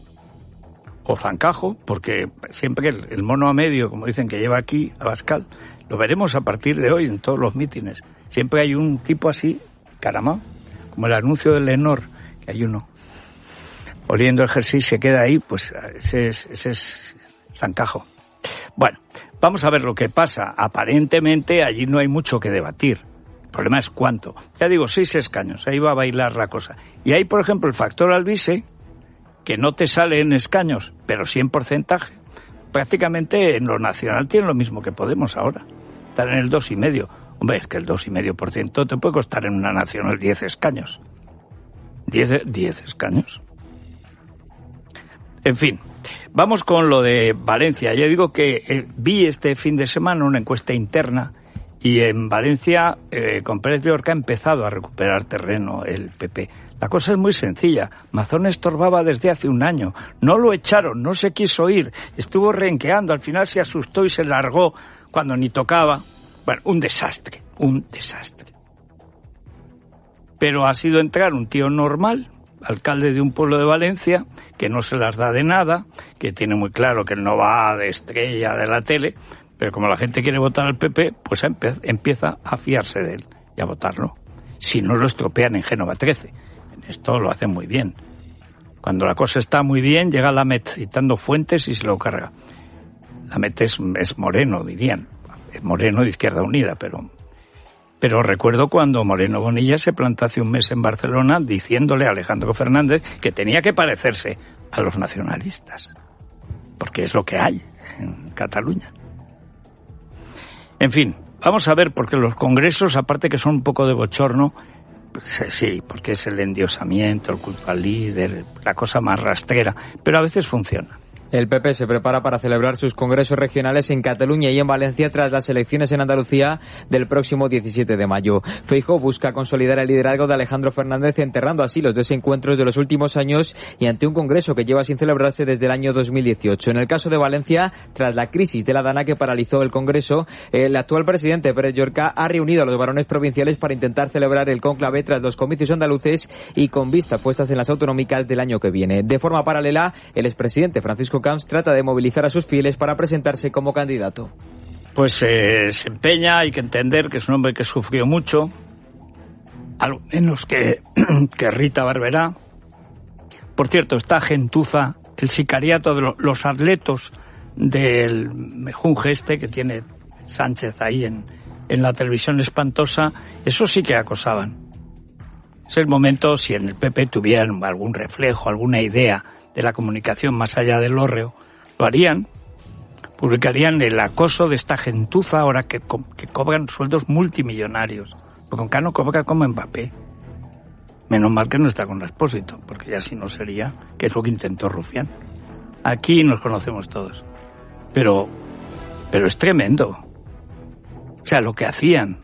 Speaker 1: o Zancajo, porque siempre el mono a medio, como dicen que lleva aquí Abascal, lo veremos a partir de hoy en todos los mítines, siempre hay un tipo así, caramao, como el anuncio de Lenor, que hay uno oliendo el jersey, se queda ahí, pues ese es Zancajo. Bueno, vamos a ver lo que pasa. Aparentemente allí no hay mucho que debatir. El problema es cuánto. Ya digo, 6 escaños, ahí va a bailar la cosa. Y hay, por ejemplo, el factor Alvise, que no te sale en escaños, pero sí en porcentaje. Prácticamente en lo nacional tiene lo mismo que Podemos ahora. Están en el 2,5%. Hombre, es que el 2,5% te puede costar en una nacional 10 escaños. 10 escaños. En fin, vamos con lo de Valencia. Ya digo que vi este fin de semana una encuesta interna y en Valencia con Pérez de Orca ha empezado a recuperar terreno el PP. La cosa es muy sencilla. Mazón estorbaba desde hace un año. No lo echaron, no se quiso ir. Estuvo renqueando, al final se asustó y se largó cuando ni tocaba. Bueno, un desastre. Pero ha sido entrar un tío normal, alcalde de un pueblo de Valencia, que no se las da de nada, que tiene muy claro que él no va de estrella de la tele, pero como la gente quiere votar al PP, pues empieza a fiarse de él y a votarlo. Si no lo estropean en Génova 13. En esto lo hacen muy bien. Cuando la cosa está muy bien, llega Lamet citando Fuentes y se lo carga. Lamet es Moreno, dirían. Es Moreno de Izquierda Unida, pero recuerdo cuando Moreno Bonilla se plantó hace un mes en Barcelona diciéndole a Alejandro Fernández que tenía que parecerse a los nacionalistas, porque es lo que hay en Cataluña. En fin, vamos a ver, porque los congresos, aparte que son un poco de bochorno, sí, porque es el endiosamiento, el culto al líder, la cosa más rastrera, pero a veces funciona.
Speaker 14: El PP se prepara para celebrar sus congresos regionales en Cataluña y en Valencia tras las elecciones en Andalucía del próximo 17 de mayo. Feijóo busca consolidar el liderazgo de Alejandro Fernández, enterrando así los desencuentros de los últimos años y ante un congreso que lleva sin celebrarse desde el año 2018. En el caso de Valencia, tras la crisis de la Dana que paralizó el congreso, el actual presidente Pérez Llorca ha reunido a los varones provinciales para intentar celebrar el cónclave tras los comicios andaluces y con vistas puestas en las autonómicas del año que viene. De forma paralela, el expresidente Francisco Camps trata de movilizar a sus fieles para presentarse como candidato.
Speaker 1: Pues se empeña, hay que entender que es un hombre que sufrió mucho, algo menos que Rita Barberá. Por cierto, está gentuza, el sicariato de los atletos del mejunje este que tiene Sánchez ahí en la televisión espantosa, eso sí que acosaban. Es el momento, si en el PP tuvieran algún reflejo, alguna idea de la comunicación más allá del hórreo, lo harían, publicarían el acoso de esta gentuza ahora que cobran sueldos multimillonarios. Porque Cano cobra como Mbappé. Menos mal que no está con Expósito, porque ya si no sería, que es lo que intentó Rufián. Aquí nos conocemos todos. Pero es tremendo. O sea, lo que hacían.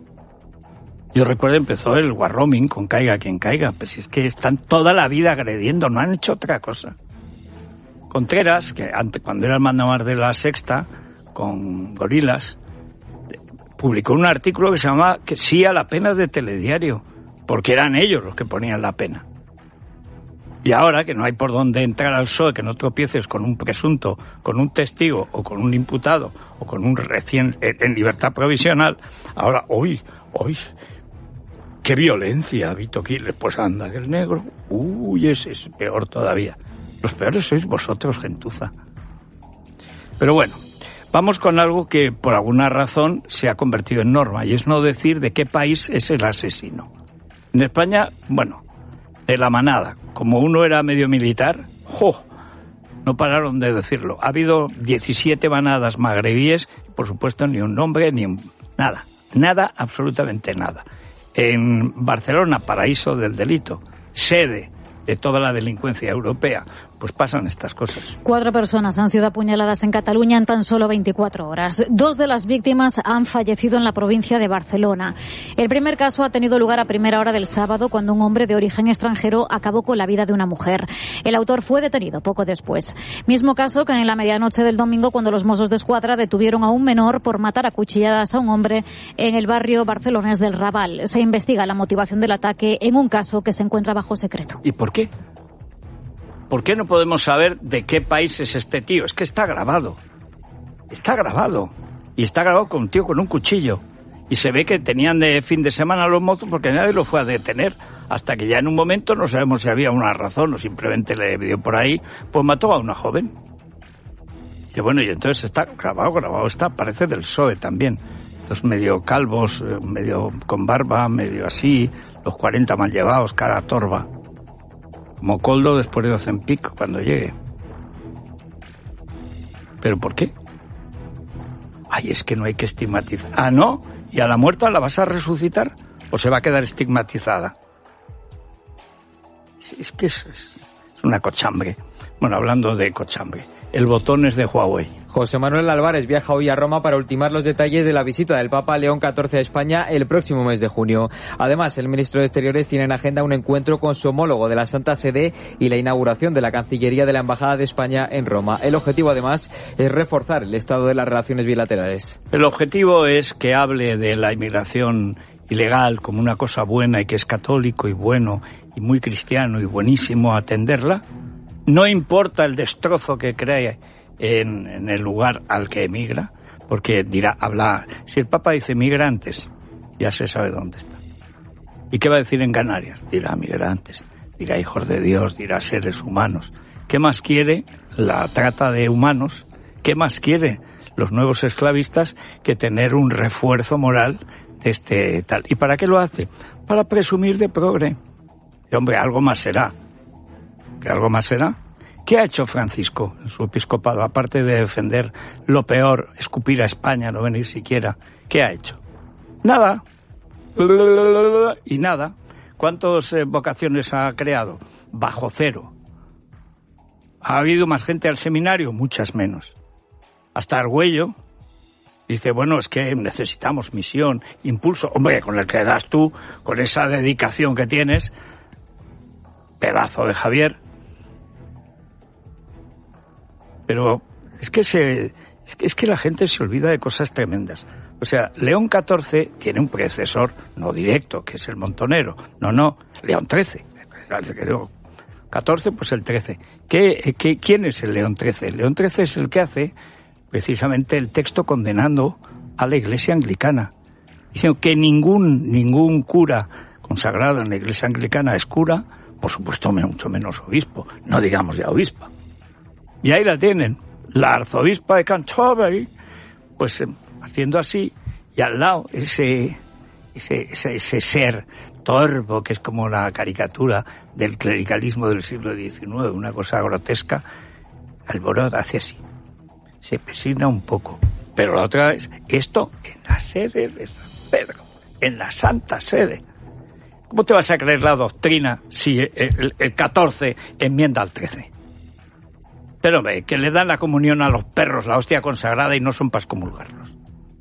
Speaker 1: Yo recuerdo empezó el warroaming con caiga quien caiga, pero si es que están toda la vida agrediendo, no han hecho otra cosa. Contreras, que antes, cuando era el mandamás de La Sexta, con Gorilas, publicó un artículo que se llamaba que sí a la pena de Telediario, porque eran ellos los que ponían la pena. Y ahora que no hay por dónde entrar al PSOE, que no tropieces con un presunto, con un testigo o con un imputado o con un recién en libertad provisional, ahora, hoy, qué violencia, Vito Quiles, pues anda, el negro, ese es peor todavía. Los peores sois vosotros, gentuza. Pero bueno, vamos con algo que por alguna razón se ha convertido en norma, y es no decir de qué país es el asesino. En España, bueno, de la manada, como uno era medio militar, no pararon de decirlo. Ha habido 17 manadas magrebíes, por supuesto ni un nombre, ni nada, absolutamente nada. En Barcelona, paraíso del delito, sede de toda la delincuencia europea, pues pasan estas cosas.
Speaker 22: 4 personas han sido apuñaladas en Cataluña en tan solo 24 horas. 2 de las víctimas han fallecido en la provincia de Barcelona. El primer caso ha tenido lugar a primera hora del sábado, cuando un hombre de origen extranjero acabó con la vida de una mujer. El autor fue detenido poco después. Mismo caso que en la medianoche del domingo, cuando los Mossos d'Esquadra detuvieron a un menor por matar a cuchilladas a un hombre en el barrio barcelonés del Raval. Se investiga la motivación del ataque en un caso que se encuentra bajo secreto.
Speaker 1: ¿Y por qué? ¿Por qué no podemos saber de qué país es este tío? Es que está grabado. Está grabado. Y está grabado con un tío con un cuchillo. Y se ve que tenían de fin de semana los mozos porque nadie lo fue a detener. Hasta que ya en un momento, no sabemos si había una razón o simplemente le dio por ahí, pues mató a una joven. Y bueno, y entonces está grabado está, parece del PSOE también. Los medio calvos, medio con barba, medio así, los 40 mal llevados, cara torva. Como Coldo después de Ozempic cuando llegue. ¿Pero por qué? Es que no hay que estigmatizar. ¿Ah, no? ¿Y a la muerta la vas a resucitar? ¿O se va a quedar estigmatizada? Es que es una cochambre. Bueno, hablando de cochambre, el botón es de Huawei.
Speaker 14: José Manuel Álvarez viaja hoy a Roma para ultimar los detalles de la visita del Papa León XIV a España el próximo mes de junio. Además, el ministro de Exteriores tiene en agenda un encuentro con su homólogo de la Santa Sede y la inauguración de la Cancillería de la Embajada de España en Roma. El objetivo, además, es reforzar el estado de las relaciones bilaterales.
Speaker 1: El objetivo es que hable de la inmigración ilegal como una cosa buena y que es católico y bueno y muy cristiano y buenísimo atenderla. No importa el destrozo que cree en el lugar al que emigra, porque si el Papa dice migrantes, ya se sabe dónde está. ¿Y qué va a decir en Canarias? Dirá migrantes, dirá hijos de Dios, dirá seres humanos. ¿Qué más quiere la trata de humanos? ¿Qué más quiere los nuevos esclavistas que tener un refuerzo moral de este tal? ¿Y para qué lo hace? Para presumir de progre. Y hombre, algo más será. ¿Que algo más será? ¿Qué ha hecho Francisco en su episcopado? Aparte de defender lo peor, escupir a España, no venir siquiera. ¿Qué ha hecho? Nada. Y nada. ¿Cuántas vocaciones ha creado? Bajo cero. ¿Ha habido más gente al seminario? Muchas menos. Hasta Argüello dice, bueno, es que necesitamos misión, impulso. Hombre, con el que das tú, con esa dedicación que tienes, pedazo de Javier. Pero es que la gente se olvida de cosas tremendas. O sea, León XIV tiene un predecesor, no directo, que es el Montonero. No, León XIII. León XIV, pues el XIII. ¿Quién es el León XIII? El León XIII es el que hace precisamente el texto condenando a la Iglesia anglicana. Diciendo que ningún cura consagrado en la Iglesia anglicana es cura, por supuesto mucho menos obispo, no digamos ya obispo. Y ahí la tienen, la arzobispa de Canterbury, pues haciendo así, y al lado ese ser torvo que es como la caricatura del clericalismo del siglo XIX, una cosa grotesca. Alborot hace así, se persigna un poco, pero la otra vez, esto en la sede de San Pedro, en la Santa Sede. ¿Cómo te vas a creer la doctrina si el 14 enmienda al 13? Pero ve, que le dan la comunión a los perros, la hostia consagrada, y no son para excomulgarlos.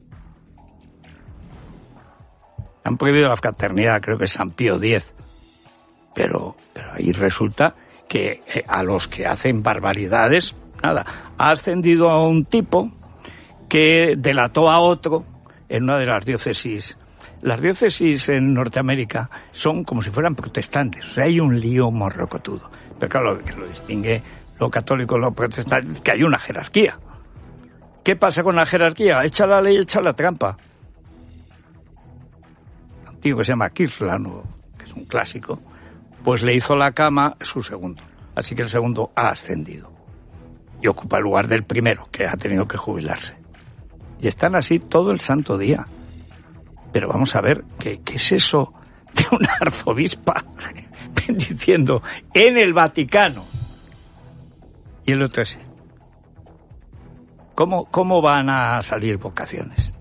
Speaker 1: Han prohibido la fraternidad, creo que es San Pío X. Pero ahí resulta que a los que hacen barbaridades, nada. Ha ascendido a un tipo que delató a otro en una de las diócesis. Las diócesis en Norteamérica son como si fueran protestantes. O sea, hay un lío morrocotudo. Pero claro, lo que lo distingue lo católico y lo protestante es que hay una jerarquía. ¿Qué pasa con la jerarquía? Echa la ley, echa la trampa. Un tío que se llama Kirtland, que es un clásico, pues le hizo la cama su segundo. Así que el segundo ha ascendido. Y ocupa el lugar del primero, que ha tenido que jubilarse. Y están así todo el santo día. Pero vamos a ver, ¿qué es eso de una arzobispa bendiciendo en el Vaticano? Y el otro es... ¿Cómo van a salir vocaciones?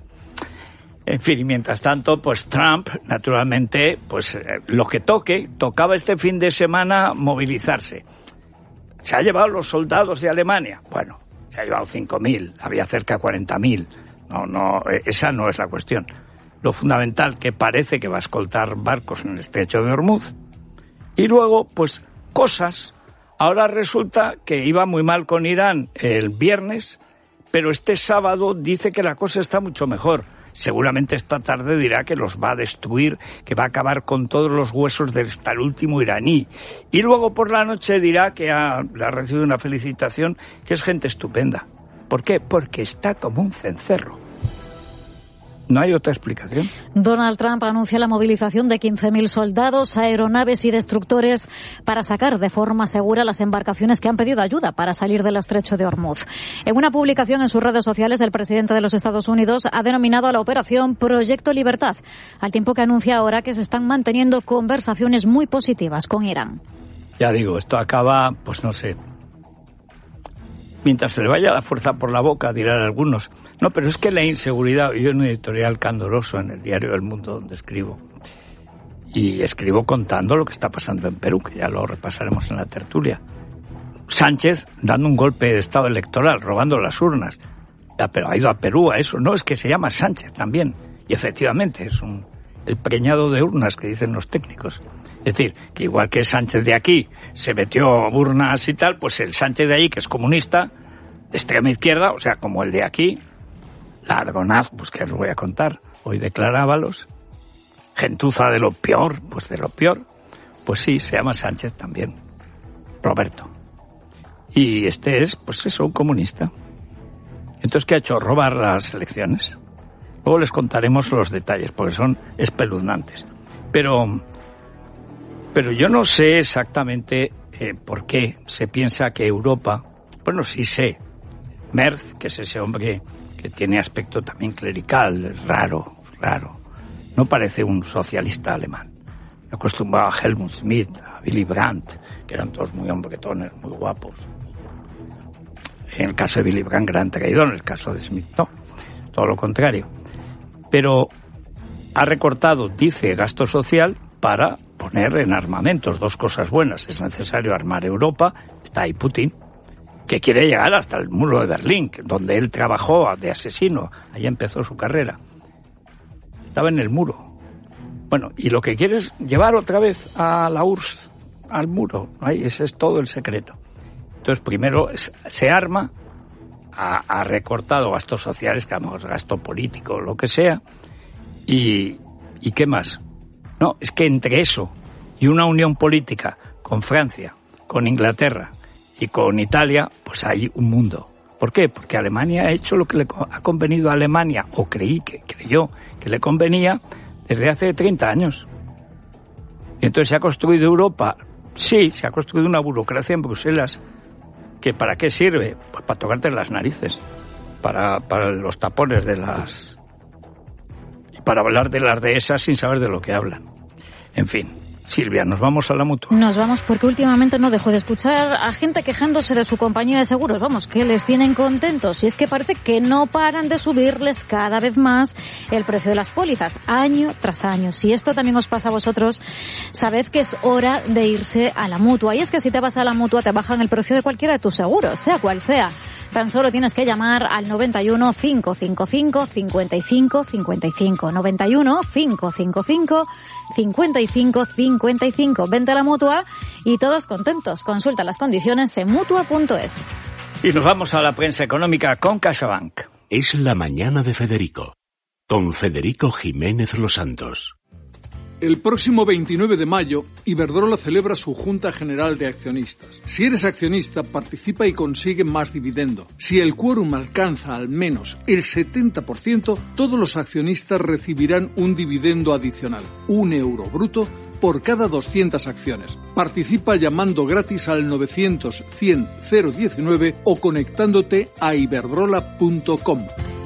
Speaker 1: En fin, y mientras tanto, pues Trump, naturalmente, pues lo que tocaba este fin de semana movilizarse. ¿Se ha llevado los soldados de Alemania? Bueno, se ha llevado 5.000, había cerca de 40.000. No, esa no es la cuestión. Lo fundamental, que parece que va a escoltar barcos en el estrecho de Hormuz. Y luego, pues, cosas. Ahora resulta que iba muy mal con Irán el viernes, pero este sábado dice que la cosa está mucho mejor. Seguramente esta tarde dirá que los va a destruir, que va a acabar con todos los huesos hasta el último iraní. Y luego por la noche dirá que le ha recibido una felicitación, que es gente estupenda. ¿Por qué? Porque está como un cencerro. ¿No hay otra explicación?
Speaker 22: Donald Trump anuncia la movilización de 15.000 soldados, aeronaves y destructores para sacar de forma segura las embarcaciones que han pedido ayuda para salir del estrecho de Hormuz. En una publicación en sus redes sociales, el presidente de los Estados Unidos ha denominado a la operación Proyecto Libertad, al tiempo que anuncia ahora que se están manteniendo conversaciones muy positivas con Irán.
Speaker 1: Ya digo, esto acaba, pues no sé... Mientras se le vaya la fuerza por la boca, dirán algunos. No, pero es que la inseguridad... Yo en un editorial candoroso en el diario El Mundo, donde escribo, y escribo contando lo que está pasando en Perú, que ya lo repasaremos en la tertulia. Sánchez dando un golpe de estado electoral, robando las urnas. Ya, pero ha ido a Perú a eso. No, es que se llama Sánchez también. Y efectivamente es el preñado de urnas que dicen los técnicos. Es decir, que igual que Sánchez de aquí se metió urnas y tal, pues el Sánchez de ahí, que es comunista, de extrema izquierda, o sea, como el de aquí, largonaz, pues que os voy a contar, hoy declara Ábalos, gentuza de lo peor, pues de lo peor, pues sí, se llama Sánchez también, Roberto. Y este es, pues eso, un comunista. Entonces, ¿qué ha hecho? Robar las elecciones. Luego les contaremos los detalles, porque son espeluznantes. Pero yo no sé exactamente por qué se piensa que Europa... Bueno, sí sé. Merz, que es ese hombre que tiene aspecto también clerical, raro. No parece un socialista alemán. Me acostumbraba a Helmut Schmidt, a Willy Brandt, que eran todos muy hombretones, muy guapos. En el caso de Willy Brandt, gran traidor, en el caso de Schmidt, no. Todo lo contrario. Pero ha recortado, dice, gasto social para poner en armamentos. Dos cosas buenas. Es necesario armar Europa. Está ahí Putin, que quiere llegar hasta el muro de Berlín, donde él trabajó de asesino. Ahí empezó su carrera. Estaba en el muro. Bueno, y lo que quiere es llevar otra vez a la URSS al muro. Ahí, ese es todo el secreto. Entonces, primero se arma, ha recortado gastos sociales, que a lo mejor es gasto político, lo que sea, y ¿qué más? No, es que entre eso y una unión política con Francia, con Inglaterra y con Italia, pues hay un mundo. ¿Por qué? Porque Alemania ha hecho lo que le ha convenido a Alemania, o creyó que le convenía desde hace 30 años. Y entonces se ha construido Europa. Sí, se ha construido una burocracia en Bruselas ¿Que para qué sirve? Pues para tocarte las narices, para los tapones de las... y para hablar de las dehesas sin saber de lo que hablan. En fin, Silvia, ¿nos vamos a la Mutua?
Speaker 22: Nos vamos porque últimamente no dejo de escuchar a gente quejándose de su compañía de seguros. Vamos, que les tienen contentos. Y es que parece que no paran de subirles cada vez más el precio de las pólizas, año tras año. Si esto también os pasa a vosotros, sabed que es hora de irse a la Mutua. Y es que si te vas a la Mutua te bajan el precio de cualquiera de tus seguros, sea cual sea. Tan solo tienes que llamar al 91 555 55 55. 91 555 55 55. Vente a la Mutua y todos contentos. Consulta las condiciones en Mutua.es.
Speaker 1: Y nos vamos a la prensa económica con CaixaBank.
Speaker 9: Es la mañana de Federico, con Federico Jiménez Los Santos.
Speaker 8: El próximo 29 de mayo, Iberdrola celebra su Junta General de Accionistas. Si eres accionista, participa y consigue más dividendo. Si el quórum alcanza al menos el 70%, todos los accionistas recibirán un dividendo adicional, €1 bruto, por cada 200 acciones. Participa llamando gratis al 900 100 019 o conectándote a iberdrola.com.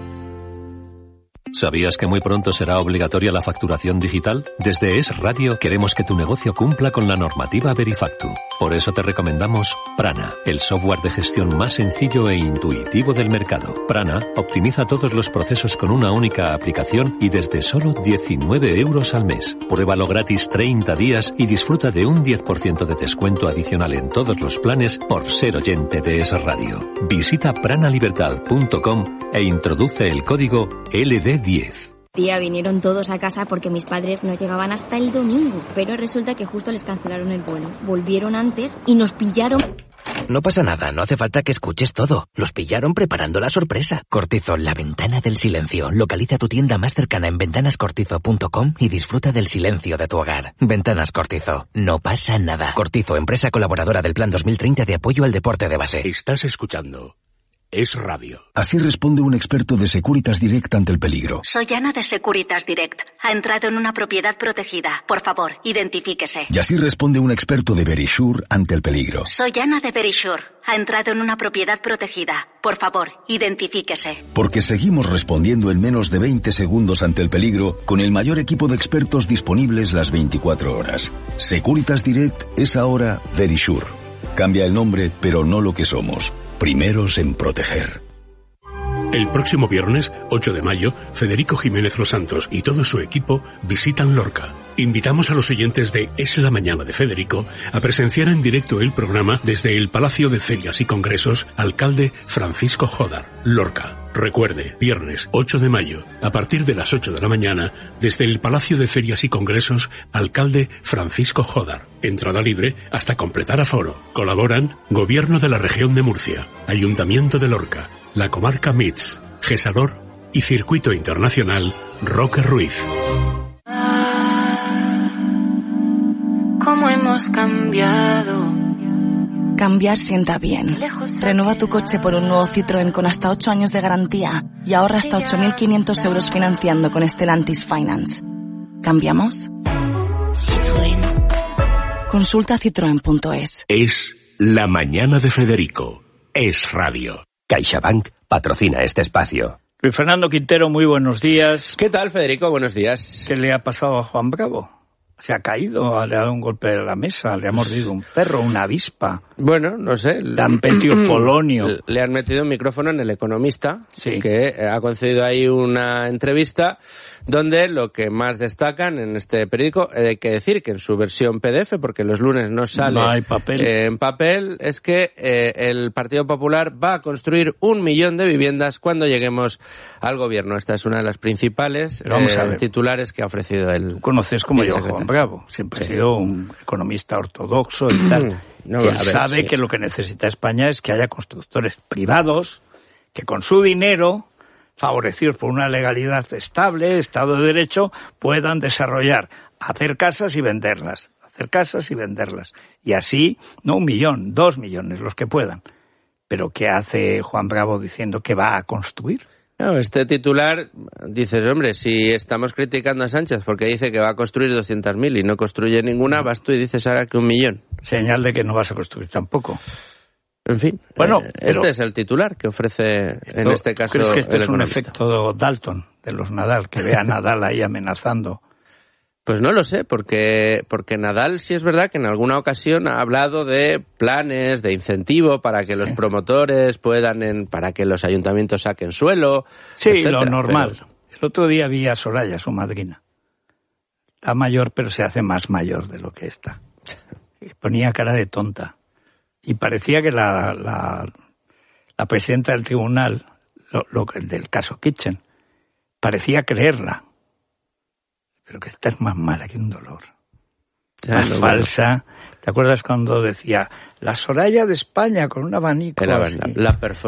Speaker 15: ¿Sabías que muy pronto será obligatoria la facturación digital? Desde Es Radio queremos que tu negocio cumpla con la normativa Verifactu. Por eso te recomendamos Prana, el software de gestión más sencillo e intuitivo del mercado. Prana optimiza todos los procesos con una única aplicación y desde solo 19 € al mes. Pruébalo gratis 30 días y disfruta de un 10% de descuento adicional en todos los planes por ser oyente de Es Radio. Visita pranalibertad.com e introduce el código LD10.
Speaker 16: Tía, vinieron todos a casa porque mis padres no llegaban hasta el domingo, pero resulta que justo les cancelaron el vuelo. Volvieron antes y nos pillaron...
Speaker 17: No pasa nada, no hace falta que escuches todo. Los pillaron preparando la sorpresa. Cortizo, la ventana del silencio. Localiza tu tienda más cercana en ventanascortizo.com y disfruta del silencio de tu hogar. Ventanas Cortizo, no pasa nada. Cortizo, empresa colaboradora del Plan 2030 de apoyo al deporte de base.
Speaker 9: Estás escuchando Es Radio.
Speaker 18: Así responde un experto de Securitas Direct ante el peligro.
Speaker 30: Soy Ana de Securitas Direct. Ha entrado en una propiedad protegida. Por favor, identifíquese.
Speaker 18: Y así responde un experto de Verisure ante el peligro.
Speaker 30: Soy Ana de Verisure. Ha entrado en una propiedad protegida. Por favor, identifíquese.
Speaker 18: Porque seguimos respondiendo en menos de 20 segundos ante el peligro con el mayor equipo de expertos disponibles las 24 horas. Securitas Direct es ahora Verisure. Cambia el nombre, pero no lo que somos. Primeros en proteger.
Speaker 9: El próximo viernes, 8 de mayo, Federico Jiménez Los Santos y todo su equipo visitan Lorca. Invitamos a los oyentes de Es la Mañana de Federico a presenciar en directo el programa desde el Palacio de Ferias y Congresos Alcalde Francisco Jódar, Lorca. Recuerde, viernes 8 de mayo, a partir de las 8 de la mañana, desde el Palacio de Ferias y Congresos Alcalde Francisco Jódar. Entrada libre hasta completar aforo. Colaboran Gobierno de la Región de Murcia, Ayuntamiento de Lorca, la Comarca MITS, Gesalor y Circuito Internacional Roque Ruiz.
Speaker 19: ¿Cómo hemos cambiado?
Speaker 20: Cambiar sienta bien. Renueva tu coche por un nuevo Citroën con hasta 8 años de garantía y ahorra hasta 8.500 € financiando con Stellantis Finance. ¿Cambiamos? Citroën. Consulta citroen.es.
Speaker 9: Es la mañana de Federico. Es Radio.
Speaker 21: CaixaBank patrocina este espacio.
Speaker 1: Luis Fernando Quintero, muy buenos días.
Speaker 11: ¿Qué tal, Federico? Buenos días.
Speaker 1: ¿Qué le ha pasado a Juan Bravo? Se ha caído, le ha dado un golpe de la mesa, le ha mordido un perro, una avispa.
Speaker 11: Bueno, no sé.
Speaker 1: Le han metido polonio.
Speaker 11: Le han metido un micrófono en El Economista,
Speaker 1: sí,
Speaker 11: que ha concedido ahí una entrevista donde lo que más destacan en este periódico, hay que decir que en su versión PDF, porque los lunes no sale
Speaker 1: hay papel.
Speaker 11: En papel, es que el Partido Popular va a construir 1 millón de viviendas cuando lleguemos al gobierno. Esta es una de las principales titulares que ha ofrecido el...
Speaker 1: Tú conoces como yo, Juan Bravo. Siempre he sido un economista ortodoxo y tal. Él sabe que lo que necesita España es que haya constructores privados que con su dinero, favorecidos por una legalidad estable, Estado de Derecho, puedan desarrollar, hacer casas y venderlas. Hacer casas y venderlas. Y así, no 1 millón, 2 millones, los que puedan. Pero ¿qué hace Juan Bravo diciendo que va a construir?
Speaker 11: No, este titular, dices, hombre, si estamos criticando a Sánchez porque dice que va a construir 200.000 y no construye ninguna, vas tú y dices ahora que 1 millón.
Speaker 1: Señal de que no vas a construir tampoco.
Speaker 2: En fin,
Speaker 1: bueno,
Speaker 2: este es el titular que ofrece en este caso.
Speaker 1: ¿Crees que este
Speaker 2: el
Speaker 1: es un
Speaker 2: Economista?
Speaker 1: efecto Dalton de los Nadal, que ve a Nadal ahí amenazando?
Speaker 2: Pues no lo sé, porque Nadal sí es verdad que en alguna ocasión ha hablado de planes, de incentivo para que los promotores puedan, para que los ayuntamientos saquen suelo.
Speaker 1: Sí,
Speaker 2: etcétera,
Speaker 1: lo normal. Pero el otro día vi a Soraya, su madrina. Está mayor, pero se hace más mayor de lo que está. Ponía cara de tonta. Y parecía que la presidenta del tribunal, del caso Kitchen, parecía creerla. Pero que esta es más mala que un dolor. Más falsa. ¿Te acuerdas cuando decía la Soraya de España con un abanico?
Speaker 2: La